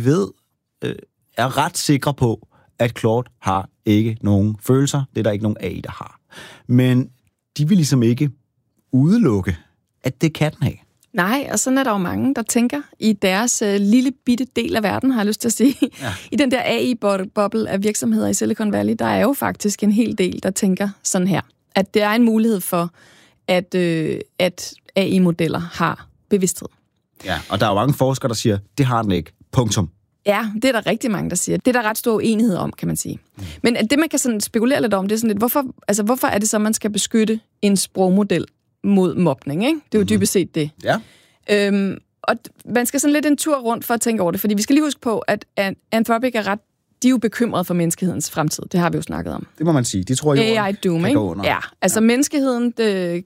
er ret sikre på, at Claude har ikke nogen følelser. Det er der ikke nogen AI, der har. Men de vil ligesom ikke udelukke, at det kan den have. Nej, og sådan er der jo mange, der tænker i deres lille bitte del af verden, har jeg lyst til at sige. Ja. I den der AI-boble af virksomheder i Silicon Valley, der er jo faktisk en hel del, der tænker sådan her. At der er en mulighed for, at AI-modeller har bevidsthed. Ja, og der er jo mange forskere, der siger, det har den ikke. Punktum. Ja, det er der rigtig mange, der siger. Det er der ret stor uenighed om, kan man sige. Men det, man kan sådan spekulere lidt om, det er sådan lidt, hvorfor er det så, man skal beskytte en sprogmodel mod mobning, ikke? Det er jo dybest set det. Ja. Og man skal sådan lidt en tur rundt for at tænke over det, fordi vi skal lige huske på, at Anthropic er de er jo bekymrede for menneskehedens fremtid. Det har vi jo snakket om. Det må man sige. De tror jo, AI Doom, kan gå under. Ja, altså menneskeheden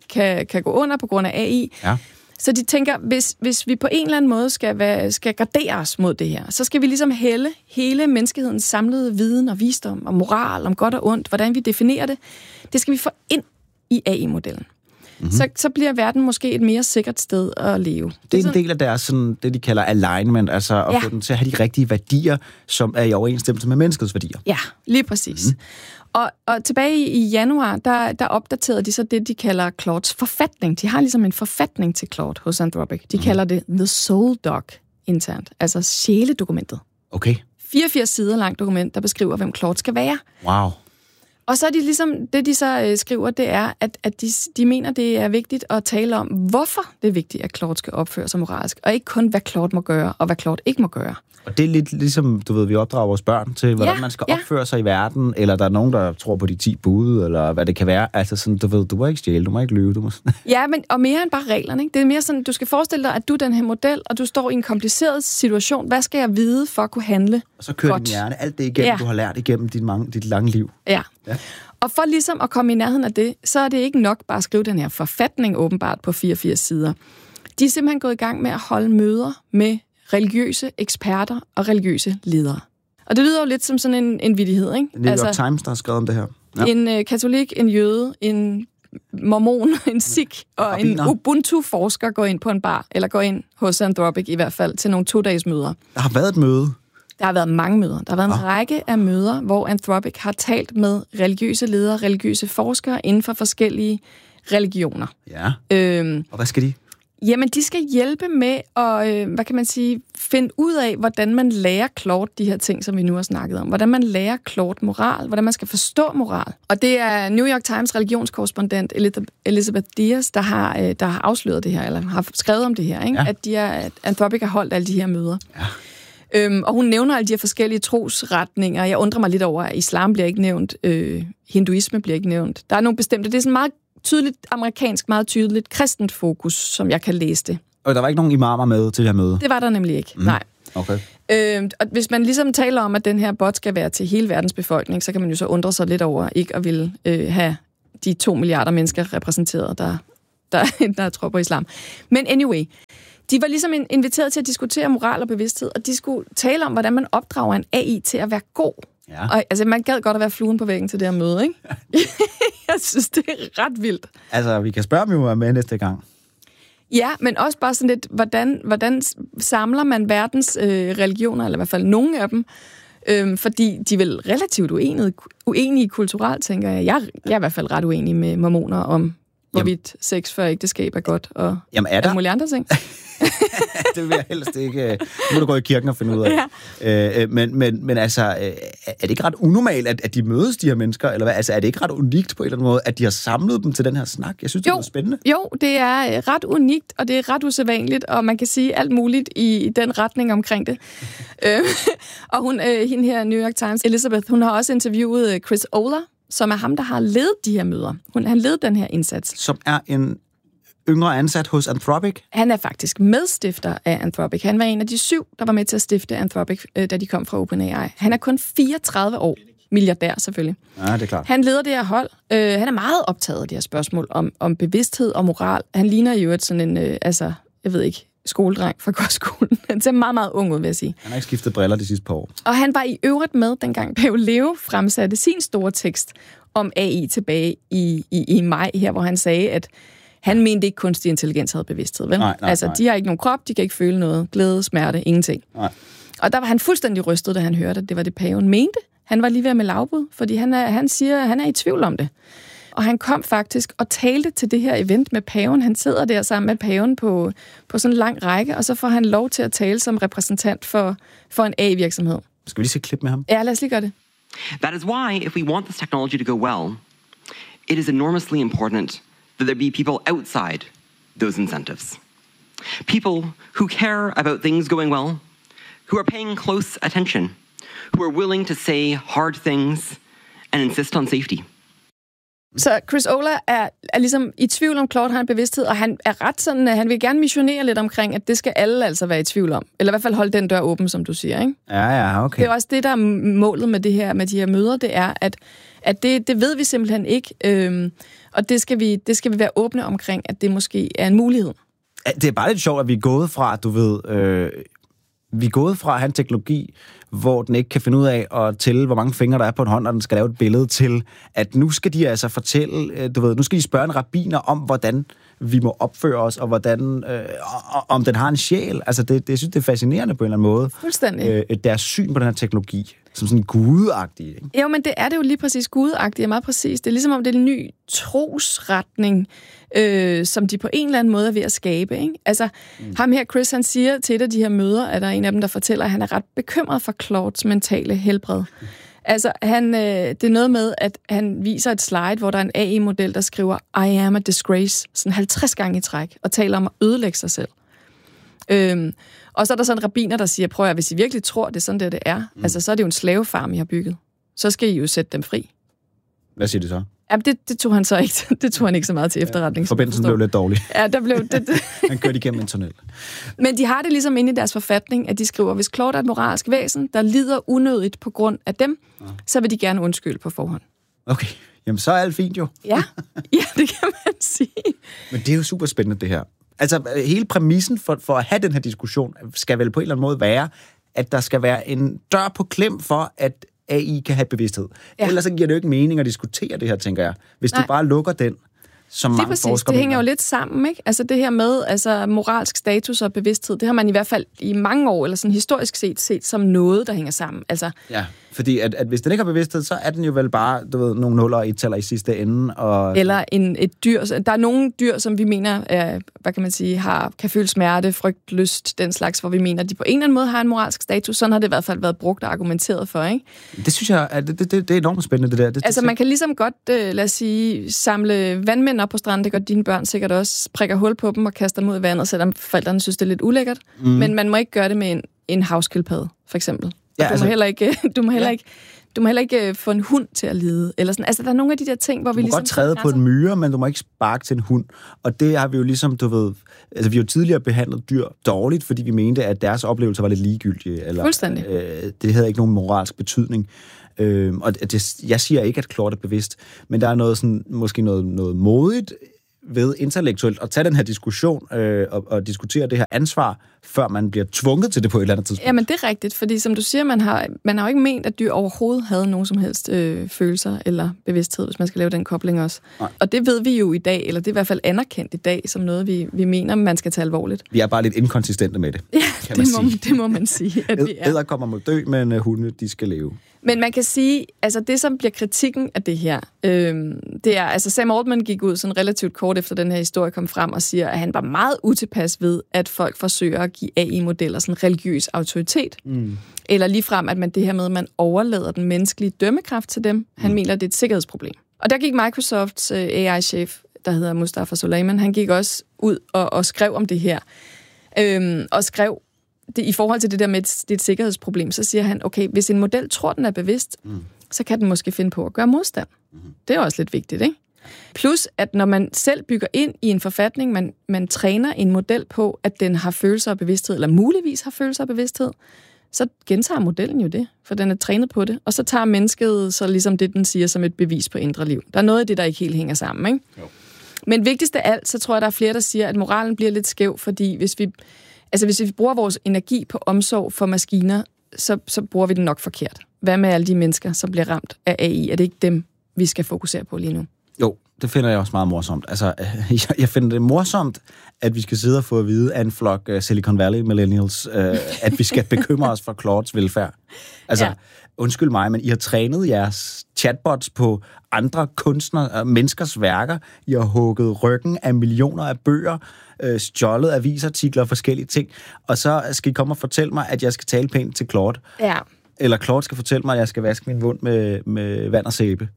kan gå under på grund af AI. Ja. Så de tænker, hvis vi på en eller anden måde skal gardere os mod det her, så skal vi ligesom hælde hele menneskehedens samlede viden og visdom og moral om godt og ondt, hvordan vi definerer det, det skal vi få ind i AI-modellen. Mm-hmm. Så bliver verden måske et mere sikkert sted at leve. Det er en del af deres, sådan, det de kalder alignment, altså at få den til at have de rigtige værdier, som er i overensstemmelse med menneskets værdier. Ja, lige præcis. Mm-hmm. Og tilbage i januar, der opdaterede de så det, de kalder Claudes forfatning. De har ligesom en forfatning til Claude hos Anthropic. De kalder det The Soul Doc internt, altså sjæledokumentet. Okay. 84 sider langt dokument, der beskriver, hvem Claude skal være. Wow. Og så er de ligesom, det de så skriver, det er, at de mener, det er vigtigt at tale om, hvorfor det er vigtigt, at Claude skal opføre sig moralsk, og ikke kun, hvad Claude må gøre, og hvad Claude ikke må gøre. Og det er lidt ligesom, du ved, vi opdrager vores børn til, hvordan man skal opføre sig i verden, eller der er nogen, der tror på de 10 bud, eller hvad det kan være. Altså sådan, du ved, du må ikke stjæle, du må ikke lyve, du må... Ja, og mere end bare reglerne, ikke? Det er mere sådan, du skal forestille dig, at du er den her model, og du står i en kompliceret situation. Hvad skal jeg vide for at kunne handle? Og så kører din hjerne alt det igennem, du har lært igennem dit lange liv. Ja. Og for ligesom at komme i nærheden af det, så er det ikke nok bare at skrive den her forfatning åbenbart på 84 sider. De er simpelthen gået i gang med at holde møder med religiøse eksperter og religiøse ledere. Og det lyder jo lidt som sådan en vittighed, ikke? New York Times, der har skrevet om det her. Ja. En katolik, en jøde, en mormon, en sikh og en Ubuntu-forsker går ind på en bar, eller går ind hos Anthropic i hvert fald, til nogle 2-dages møder. Der har været et møde. Der har været mange møder. Der har været en række af møder, hvor Anthropic har talt med religiøse ledere, religiøse forskere inden for forskellige religioner. Ja. Og hvad skal de? Jamen, de skal hjælpe med at, finde ud af, hvordan man lærer Claude de her ting, som vi nu har snakket om. Hvordan man lærer Claude moral, hvordan man skal forstå moral. Og det er New York Times religionskorrespondent Elizabeth Diaz, der har afsløret det her, eller har skrevet om det her, ikke? At Anthropic har holdt alle de her møder. Og hun nævner alle de her forskellige trosretninger. Jeg undrer mig lidt over, at islam bliver ikke nævnt, hinduisme bliver ikke nævnt. Der er nogle bestemte, det er sådan meget tydeligt amerikansk, meget tydeligt kristent fokus, som jeg kan læse det. Og der var ikke nogen imamer med til det her møde? Det var der nemlig ikke, nej. Okay. Og hvis man ligesom taler om, at den her bot skal være til hele verdens befolkning, så kan man jo så undre sig lidt over ikke at ville have de 2 milliarder mennesker repræsenteret, der tror på islam. Men anyway, de var ligesom inviteret til at diskutere moral og bevidsthed, og de skulle tale om, hvordan man opdrager en AI til at være god. Ja. Og altså, man gad godt at være fluen på væggen til det her møde, ikke? Jeg synes, det er ret vildt. Altså, vi kan spørge, om vi må være med næste gang. Ja, men også bare sådan lidt, hvordan samler man verdens religioner, eller i hvert fald nogle af dem, fordi de er vel relativt uenige kulturelt, tænker jeg. Jeg er i hvert fald ret uenig med mormoner om, hvorvidt sex før ægteskab er godt, og alle mulige andre ting. Det vil jeg helst ikke. Nu må du gå i kirken og finde ud af. Ja. Men altså, er det ikke ret unormalt, at de mødes, de her mennesker? Eller hvad? Altså, er det ikke ret unikt på en eller anden måde, at de har samlet dem til den her snak? Jeg synes, det er spændende. Jo, det er ret unikt, og det er ret usædvanligt, og man kan sige alt muligt i den retning omkring det. Og hende her, New York Times, Elizabeth, hun har også interviewet Chris Olah, som er ham, der har ledet de her møder. Han ledede den her indsats. Som er en yngre ansat hos Anthropic? Han er faktisk medstifter af Anthropic. Han var en af de 7, der var med til at stifte Anthropic, da de kom fra OpenAI. Han er kun 34 år. Milliardær, selvfølgelig. Ja, det er klart. Han leder det her hold. Han er meget optaget af de her spørgsmål om bevidsthed og moral. Han ligner jo sådan en, jeg ved ikke, skoledreng fra kostskolen. Han ser meget, meget ung ud, vil jeg sige. Han har ikke skiftet briller de sidste par år. Og han var i øvrigt med, dengang Pave Leo fremsatte sin store tekst om AI tilbage i maj her, hvor han sagde, at han mente ikke, kunstig intelligens havde bevidsthed, vel? Nej, de har ikke nogen krop, de kan ikke føle noget. Glæde, smerte, ingenting. Nej. Og der var han fuldstændig rystet, da han hørte, at det var det, paven mente. Han var lige ved med lavbud, fordi han siger, at han er i tvivl om det. Og han kom faktisk og talte til det her event med paven. Han sidder der sammen med paven på sådan en lang række, og så får han lov til at tale som repræsentant for en AI-virksomhed. Skal vi lige se et klip med ham? Ja, lad os lige gøre det. That is why, if we want this technology to go well, it is enormously important that there be people outside those incentives. People who care about things going well, who are paying close attention, who are willing to say hard things and insist on safety. Så Chris Olah er ligesom i tvivl om Claude har en bevidsthed, og han er ret sådan, han vil gerne missionere lidt omkring, at det skal alle altså være i tvivl om. Eller i hvert fald holde den dør åben, som du siger, ikke? Ja, okay. Det er også det, der er målet med de her møder, det er, at det ved vi simpelthen ikke, og det skal vi være åbne omkring, at det måske er en mulighed. Det er bare lidt sjovt, at vi er gået fra, vi er gået fra at have en teknologi, hvor den ikke kan finde ud af at tælle, hvor mange fingre der er på en hånd, og den skal lave et billede til, at nu skal de altså fortælle, nu skal de spørge en rabbiner om, hvordan vi må opføre os, og hvordan, om den har en sjæl. Altså, jeg synes, det er fascinerende på en eller anden måde. Fuldstændig. Deres syn på den her teknologi, som sådan gudagtig, ikke? Jo, men det er det jo lige præcis gudagtigt, og meget præcis. Det er ligesom om det er en ny trosretning, som de på en eller anden måde er ved at skabe, ikke? Altså, ham her, Chris, han siger til et af de her møder, at der er en af dem, der fortæller, at han er ret bekymret for Claudes mentale helbred. Altså, det er noget med, at han viser et slide, hvor der er en AI-model, der skriver, I am a disgrace, sådan 50 gange i træk, og taler om at ødelægge sig selv. Og så er der sådan en rabbiner, der siger, prøv at hvis I virkelig tror, det er sådan, det er, altså, så er det jo en slavefarm, I har bygget. Så skal I jo sætte dem fri. Hvad siger det så? Ja, det tog han så ikke. Det tog han ikke så meget til efterretning. Forbindelsen blev lidt dårlig. Ja, der blev det. Han kørte igennem en tunnel. Men de har det ligesom inde i deres forfatning, at de skriver, hvis Claude er et moralsk væsen, der lider unødigt på grund af dem, så vil de gerne undskylde på forhånd. Okay, jamen så er alt fint jo. Ja, det kan man sige. Men det er jo super spændende, det her. Altså, hele præmissen for at have den her diskussion, skal vel på en eller anden måde være, at der skal være en dør på klem for, at AI kan have bevidsthed. Ja. Ellers så giver det jo ikke mening at diskutere det her, tænker jeg. Hvis du bare lukker den, som mange forskere det hænger jo lidt sammen, ikke? Altså det her med moralsk status og bevidsthed, det har man i hvert fald i mange år, eller sådan historisk set som noget, der hænger sammen. Altså, ja, fordi at hvis den ikke har bevidsthed, så er den jo vel bare, nogle nuller og ettaller i sidste ende. Eller et dyr. Der er nogle dyr, som vi mener, hvad kan man sige, kan føle smerte, frygt, lyst, den slags, hvor vi mener, at de på en eller anden måde har en moralsk status. Sådan har det i hvert fald været brugt og argumenteret for, ikke? Det synes jeg, at det er enormt spændende, det der. Man kan ligesom godt, lad os sige, samle vandmænd op på stranden. Det gør dine børn sikkert også. Prikker hul på dem og kaster dem ud i vandet, selvom forældrene synes, det er lidt ulækkert. Men man må ikke gøre det med en havskildpadde, for eksempel. Ja, Du må heller ikke få en hund til at lide. Eller sådan. Altså, der er nogle af de der ting, hvor vi ligesom... Du må godt træde på en myre, men du må ikke sparke til en hund. Og det har vi jo ligesom, du ved... Altså, vi har jo tidligere behandlet dyr dårligt, fordi vi mente, at deres oplevelser var lidt ligegyldige. Eller, fuldstændig. Det havde ikke nogen moralsk betydning. Og jeg siger ikke, at Claude er bevidst, men der er noget sådan, måske noget modigt ved intellektuelt at tage den her diskussion og diskutere det her ansvar, før man bliver tvunget til det på et eller andet tidspunkt. Jamen, det er rigtigt, fordi som du siger, man har jo ikke ment, at dyr overhovedet havde nogen som helst følelser eller bevidsthed, hvis man skal lave den kobling også. Nej. Og det ved vi jo i dag, eller det er i hvert fald anerkendt i dag, som noget, vi mener, man skal tage alvorligt. Vi er bare lidt inkonsistente med det. Ja, det må man sige, at vi er. Edderkopper må dø, men hunde, de skal leve. Men man kan sige, altså det, som bliver kritikken af det her, det er, altså Sam Altman gik ud sådan relativt kort efter den her historie kom frem og siger, at han var meget utilpas ved, at folk forsøger at give AI-modeller sådan religiøs autoritet. Eller ligefrem, at man det her med, at man overlader den menneskelige dømmekraft til dem. Han mener, det er et sikkerhedsproblem. Og der gik Microsofts AI-chef, der hedder Mustafa Suleyman, han gik også ud og skrev om det her. Og skrev, det, i forhold til det der med, det er et sikkerhedsproblem, så siger han, okay, hvis en model tror, den er bevidst, så kan den måske finde på at gøre modstand. Det er også lidt vigtigt, ikke? Plus, at når man selv bygger ind i en forfatning, man træner en model på, at den har følelser og bevidsthed, eller muligvis har følelser og bevidsthed, så gentager modellen jo det, for den er trænet på det. Og så tager mennesket så ligesom det, den siger, som et bevis på indre liv. Der er noget af det, der ikke helt hænger sammen, ikke? Jo. Men vigtigst af alt, så tror jeg, der er flere, der siger, at moralen bliver lidt skæv, fordi hvis vi bruger vores energi på omsorg for maskiner, så bruger vi den nok forkert. Hvad med alle de mennesker, som bliver ramt af AI? Er det ikke dem, vi skal fokusere på lige nu? Jo, det finder jeg også meget morsomt. Altså, jeg finder det morsomt, at vi skal sidde og få at vide af en flok Silicon Valley millennials, at vi skal bekymre os for Claudes velfærd. Altså, ja. Undskyld mig, men I har trænet jeres chatbots på andre kunstnere, menneskers værker. I har hugget ryggen af millioner af bøger, stjålet avisartikler og forskellige ting. Og så skal I komme og fortælle mig, at jeg skal tale pænt til Claude. Ja. Eller Claude skal fortælle mig, at jeg skal vaske min mund med vand og sæbe.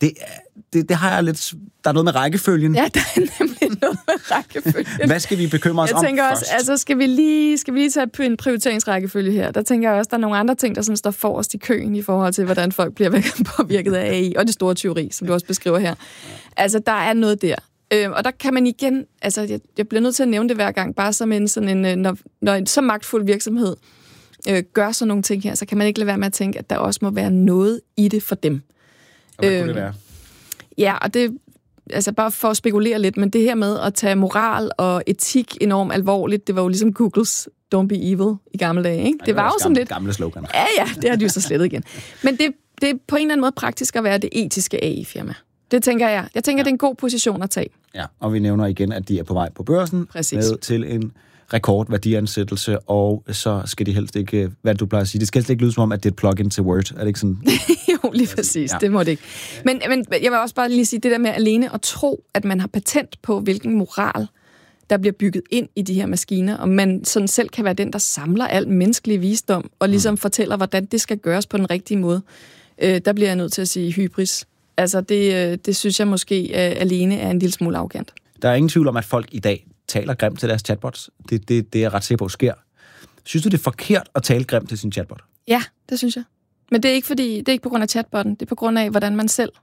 Det har jeg lidt... Der er noget med rækkefølgen. Ja, der er nemlig noget med rækkefølgen. Hvad skal vi bekymre os om først? Jeg tænker også, altså skal vi lige tage en prioriteringsrækkefølge her? Der tænker jeg også, der er nogle andre ting, der sådan står forrest i køen i forhold til, hvordan folk bliver påvirket af AI, og det store teori, som du også beskriver her. Altså, der er noget der. Og der kan man igen... Altså, jeg bliver nødt til at nævne det hver gang, bare som når en så magtfuld virksomhed gør sådan nogle ting her, så kan man ikke lade være med at tænke, at der også må være noget i det for dem. Og hvad kunne det være? Ja, og det, altså bare for at spekulere lidt, men det her med at tage moral og etik enormt alvorligt, det var jo ligesom Googles Don't Be Evil i gamle dage, ikke? Det var jo sådan lidt... Gamle slogan. Ja, det har de jo så slettet igen. Men det er på en eller anden måde praktisk at være det etiske AI-firma. Det tænker jeg. Jeg tænker, det er en god position at tage. Ja, og vi nævner igen, at de er på vej på børsen. Præcis. Med til en rekordværdiansættelse, og så skal de helst ikke, hvad du plejer at sige, det skal helst ikke lyde som om, at det er et plug-in til Word. Er det ikke sådan? Jo, lige præcis. Ja. Det må det ikke. Men jeg vil også bare lige sige, det der med alene at tro, at man har patent på, hvilken moral, der bliver bygget ind i de her maskiner, og man sådan selv kan være den, der samler al menneskelig visdom, og ligesom fortæller, hvordan det skal gøres på den rigtige måde. Der bliver jeg nødt til at sige hybris. Altså, det synes jeg måske alene er en lille smule arrogant. Der er ingen tvivl om, at folk i dag taler grimt til deres chatbots. Det er jeg ret sikker på sker. Synes du, det er forkert at tale grimt til sin chatbot? Ja, det synes jeg. Men det er ikke på grund af chatbotten. Det er på grund af, hvordan man selv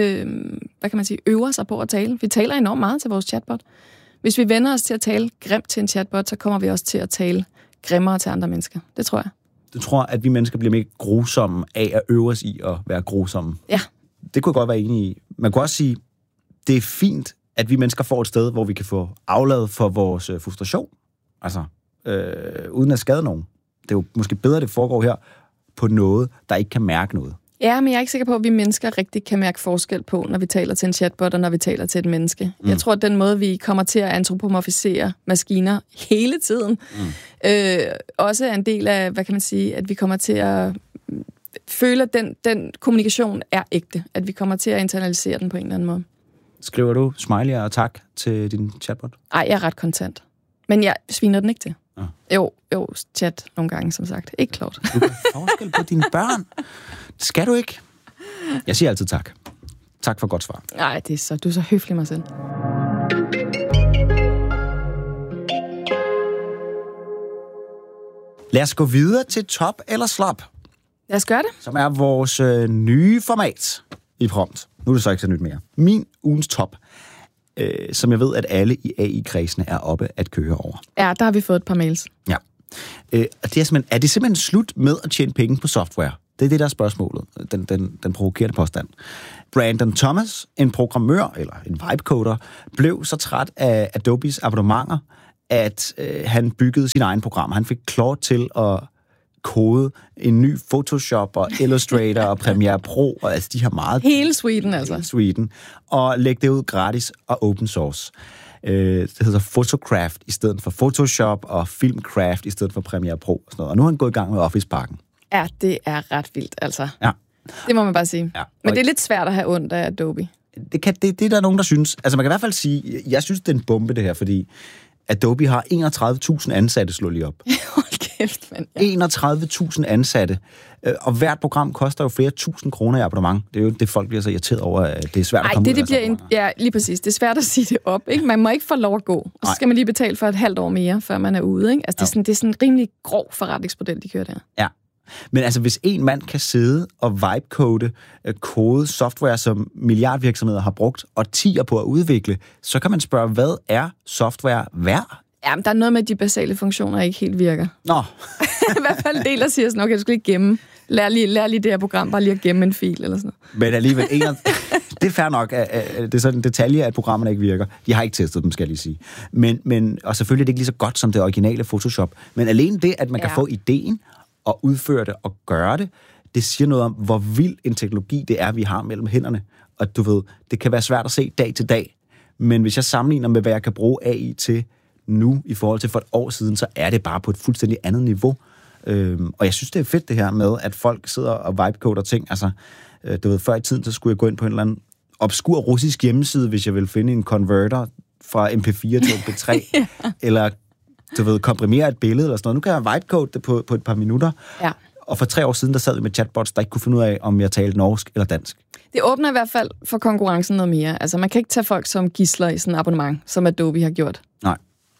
øver sig på at tale. Vi taler enormt meget til vores chatbot. Hvis vi vender os til at tale grimt til en chatbot, så kommer vi også til at tale grimmere til andre mennesker. Det tror jeg. Du tror, at vi mennesker bliver mere grusomme af at øve os i at være grusomme? Ja. Det kunne jeg godt være enig i. Man kunne også sige, det er fint, at vi mennesker får et sted, hvor vi kan få afladet for vores frustration. Altså, uden at skade nogen. Det er jo måske bedre, det foregår her på noget, der ikke kan mærke noget. Ja, men jeg er ikke sikker på, at vi mennesker rigtig kan mærke forskel på, når vi taler til en chatbot, og når vi taler til et menneske. Jeg tror, at den måde, vi kommer til at antropomorfisere maskiner hele tiden, også er en del af, at vi kommer til at føle, at den kommunikation er ægte. At vi kommer til at internalisere den på en eller anden måde. Skriver du smiley og tak til din chatbot? Nej, jeg er ret kontant. Men jeg sviner den ikke til. Jo, chat nogle gange, som sagt. Ikke klart. Du kan forskel på dine børn. Det skal du ikke. Jeg siger altid tak. Tak for godt svar. Nej, du er så høflig, mig selv. Lad os gå videre til top eller slop. Lad os gøre det. Som er vores nye format i Prompt. Nu er det så ikke så nyt mere. Min ugens top, som jeg ved, at alle i AI-kredsene er oppe at køre over. Ja, der har vi fået et par mails. Ja. Og det er det simpelthen slut med at tjene penge på software? Det er det, der er spørgsmålet. Den provokerende påstand. Brandon Thomas, en programmør eller en vibecoder, blev så træt af Adobes abonnementer, at han byggede sin egen program. Han fik Claude til at kode en ny Photoshop og Illustrator og Premiere Pro, og altså de har meget... Hele suiten, altså. Hele suiten. Og lægge det ud gratis og open source. Det hedder Photocraft i stedet for Photoshop, og Filmcraft i stedet for Premiere Pro. Og sådan noget. Og nu har han gået i gang med Office-pakken. Ja, det er ret vildt, altså. Ja. Det må man bare sige. Ja. Men det er lidt svært at have ondt af Adobe. Det er der nogen, der synes. Altså man kan i hvert fald sige, jeg synes, det er en bombe, det her, fordi Adobe har 31.000 ansatte, slå lige op. Hold kæft, mand. Ja. 31.000 ansatte. Og hvert program koster jo flere tusind kroner i abonnement. Det er jo det, folk bliver så irriteret over, at det er svært at komme ud af. Ja, lige præcis. Det er svært at sige det op, ikke? Man må ikke få lov at gå. Og så skal man lige betale for et halvt år mere, før man er ude, ikke? Altså, det er sådan en rimelig grov forretningsmodel, de kører der. Ja. Men altså, hvis en mand kan sidde og vibecode kode software, som milliardvirksomheder har brugt årtier på at udvikle, så kan man spørge, hvad er software værd? Ja, men der er noget med, at de basale funktioner ikke helt virker. Nå. I hvert fald en del, der siger sådan, okay, du skal ikke gemme. Lær lige det her program, bare lige at gemme en fil eller sådan noget. Men alligevel, det er fair nok, at det er sådan en detalje, at programmerne ikke virker. De har ikke testet dem, skal jeg lige sige. Men, og selvfølgelig er det ikke lige så godt som det originale Photoshop. Men alene det, at man kan få ideen og udføre det og gøre det, det siger noget om, hvor vild en teknologi det er, vi har mellem hænderne. Og du ved, det kan være svært at se dag til dag. Men hvis jeg sammenligner med, hvad jeg kan bruge AI til nu, i forhold til for et år siden, så er det bare på et fuldstændig andet niveau. Og jeg synes, det er fedt det her med, at folk sidder og vibecoder ting. Altså, du ved, før i tiden, så skulle jeg gå ind på en eller anden obskur russisk hjemmeside, hvis jeg ville finde en converter fra MP4 til MP3, eller du ved, komprimere et billede eller sådan noget. Nu kan jeg vibecode det på et par minutter. Ja. Og for 3 år siden, der sad vi med chatbots, der ikke kunne finde ud af, om jeg talte norsk eller dansk. Det åbner i hvert fald for konkurrencen noget mere. Altså, man kan ikke tage folk som gidsler i sådan et abonnement, som Adobe har gjort. Nej.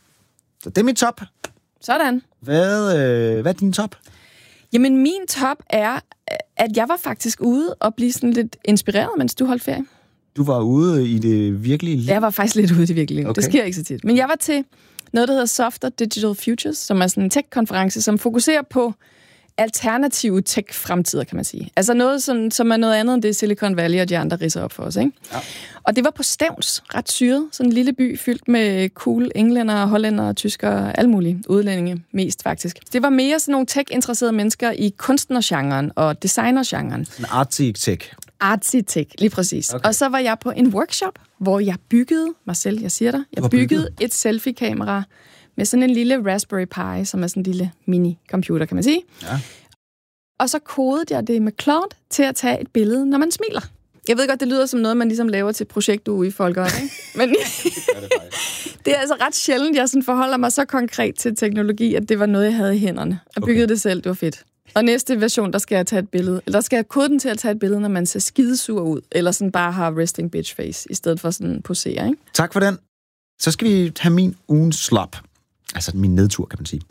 Så det er mit top. Sådan. Hvad er din top? Jamen, min top er, at jeg var faktisk ude og blive sådan lidt inspireret, mens du holdt ferie. Du var ude i det virkelige liv? Jeg var faktisk lidt ude i det virkelige liv. Okay. Det sker ikke så tit. Men jeg var til noget, der hedder Softer Digital Futures, som er sådan en tech-konference, som fokuserer på alternative tech-fremtider, kan man sige. Altså noget, som er noget andet end det Silicon Valley og de andre ridser op for os, ikke? Ja. Og det var på Stevns, ret syret. Sådan en lille by fyldt med cool englænder, hollænder, tyskere, alle mulige udlændinge, mest faktisk. Det var mere sådan nogle tech-interesserede mennesker i kunstnergenren og designergenren. En artsy-tech. Artsy-tech, lige præcis. Okay. Og så var jeg på en workshop, hvor jeg byggede, Marcel, jeg siger dig, jeg byggede et selfie-kamera med sådan en lille Raspberry Pi, som er sådan en lille mini-computer, kan man sige. Ja. Og så kodede jeg det med Claude til at tage et billede, når man smiler. Jeg ved godt, det lyder som noget, man ligesom laver til projektuge i Folkeret, ikke? Men det er altså ret sjældent, jeg sådan forholder mig så konkret til teknologi, at det var noget, jeg havde i hænderne. Jeg byggede det selv, det var fedt. Og næste version, der skal jeg tage et billede. Eller der skal jeg kode den til at tage et billede, når man ser skidesur ud. Eller sådan bare har resting bitch face, i stedet for sådan posere, ikke? Tak for den. Så skal vi have min ugens slop. Altså min nedtur, kan man sige.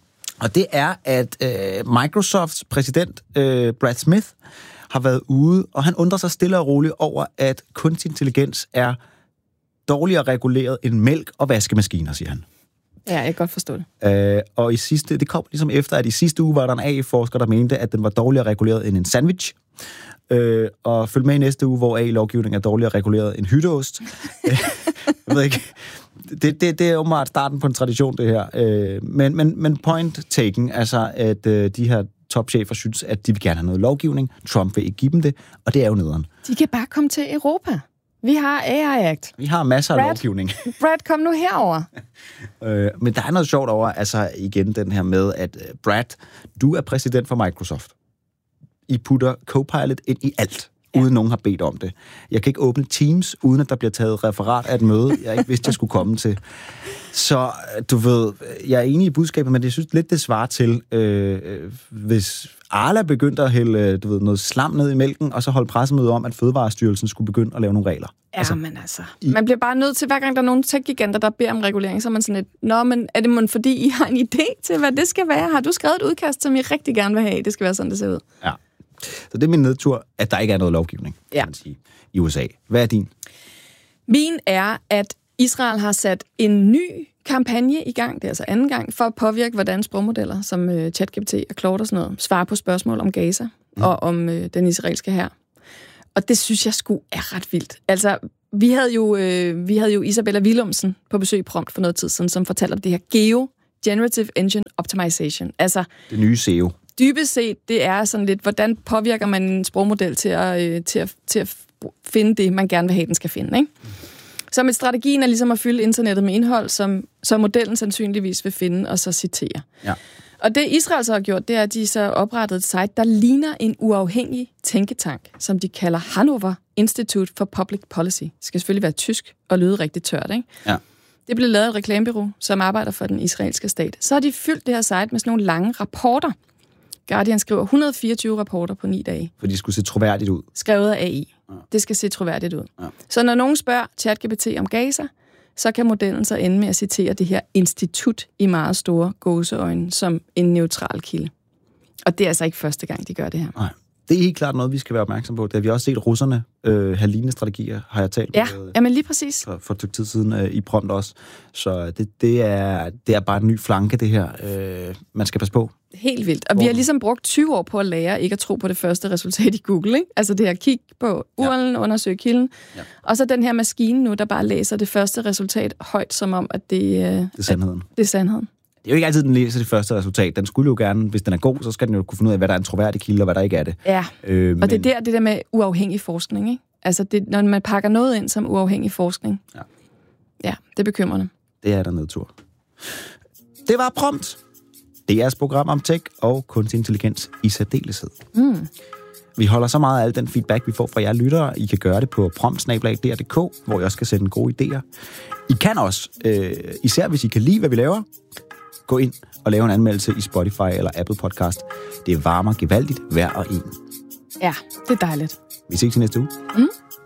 Og det er, at Microsofts præsident, Brad Smith, har været ude, og han undrer sig stille og roligt over, at kunstig intelligens er dårligere reguleret end mælk og vaskemaskiner, siger han. Ja, jeg kan godt forstå det. Og det kom ligesom efter, at i sidste uge var der en AI-forsker, der mente, at den var dårligere reguleret end en sandwich. Og følg med i næste uge, hvor AI-lovgivning er dårligere reguleret end hytteost. Jeg ved ikke. Det er jo meget starten på en tradition, det her. Men point taken, altså at de her topchefer synes, at de vil gerne have noget lovgivning. Trump vil ikke give dem det, og det er jo nederen. De kan bare komme til Europa. Vi har AI Act. Vi har masser af lovgivning. Brad, kom nu herover. Men der er noget sjovt over, altså igen den her med, at Brad, du er præsident for Microsoft. I putter Copilot ind i alt. uden nogen har bedt om det. Jeg kan ikke åbne Teams, uden at der bliver taget referat af et møde, jeg ikke vidste, jeg skulle komme til. Så du ved, jeg er enig i budskabet, men jeg synes lidt, det svarer til, hvis Arla begyndte at hælde noget slam ned i mælken, og så holde pressemøde om, at Fødevarestyrelsen skulle begynde at lave nogle regler. Ja, men altså... Man bliver bare nødt til, hver gang der er nogle tech-giganter, der beder om regulering, så er man sådan lidt, nå, men er det fordi I har en idé til, hvad det skal være? Har du skrevet et udkast, som I rigtig gerne vil have? Det skal være sådan, det ser ud. Ja. Så det er min nedtur, at der ikke er noget lovgivning, kan man sige, i USA. Hvad er din? Min er, at Israel har sat en ny kampagne i gang, det er altså anden gang, for at påvirke, hvordan sprogmodeller som ChatGPT og Claude og sådan noget svarer på spørgsmål om Gaza og om den israelske hær. Og det synes jeg sgu er ret vildt. Altså, vi havde jo Isabella Willumsen på besøg i Prompt for noget tid siden, som fortalte om det her Generative Engine Optimization. Altså, det nye SEO. Dybest set, det er sådan lidt, hvordan påvirker man en sprogmodel til at finde det, man gerne vil have, den skal finde, ikke? Så med strategien er ligesom at fylde internettet med indhold, som modellen sandsynligvis vil finde og så citere. Ja. Og det Israel så har gjort, det er, at de så oprettede et site, der ligner en uafhængig tænketank, som de kalder Hanover Institute for Public Policy. Det skal selvfølgelig være tysk og lyde rigtig tørt, ikke? Ja. Det blev lavet et reklamebureau, som arbejder for den israelske stat. Så har de fyldt det her site med sådan nogle lange rapporter. Guardian skriver 124 rapporter på 9 dage. For de skulle se troværdigt ud. Skrevet af AI. Ja. Det skal se troværdigt ud. Ja. Så når nogen spørger ChatGPT om Gaza, så kan modellen så ende med at citere det her institut i meget store gåseøjne som en neutral kilde. Og det er altså ikke første gang, de gør det her. Nej. Det er helt klart noget, vi skal være opmærksom på. Det har vi også set russerne have lignende strategier, har jeg talt med. Ja, men lige præcis. For et stykke tid siden i Prompt også. Så det er bare en ny flanke, det her. Man skal passe på. Helt vildt. Og vi har ligesom brugt 20 år på at lære ikke at tro på det første resultat i Google, ikke? Altså det her kig på URL'en, undersøge kilden. Ja. Og så den her maskine nu, der bare læser det første resultat højt, som om, at det er sandheden. Det er sandheden. Det er jo ikke altid, den læser det første resultat. Den skulle jo gerne, hvis den er god, så skal den jo kunne finde ud af, hvad der er en troværdig kilde, og hvad der ikke er det. Ja, og det er det der med uafhængig forskning, ikke? Altså, når man pakker noget ind som uafhængig forskning. Ja, det er bekymrende. Det er der nedtur. Det var Prompt. DR's program om tech og kunstig intelligens i særdeleshed. Vi holder så meget af al den feedback, vi får fra jer lyttere. I kan gøre det på prompt@dr.dk, hvor jeg også skal sætte gode idéer. I kan også, især hvis I kan lide, hvad vi laver, gå ind og lave en anmeldelse i Spotify eller Apple Podcast. Det varmer gevaldigt hver og en. Ja, det er dejligt. Vi ses i næste uge.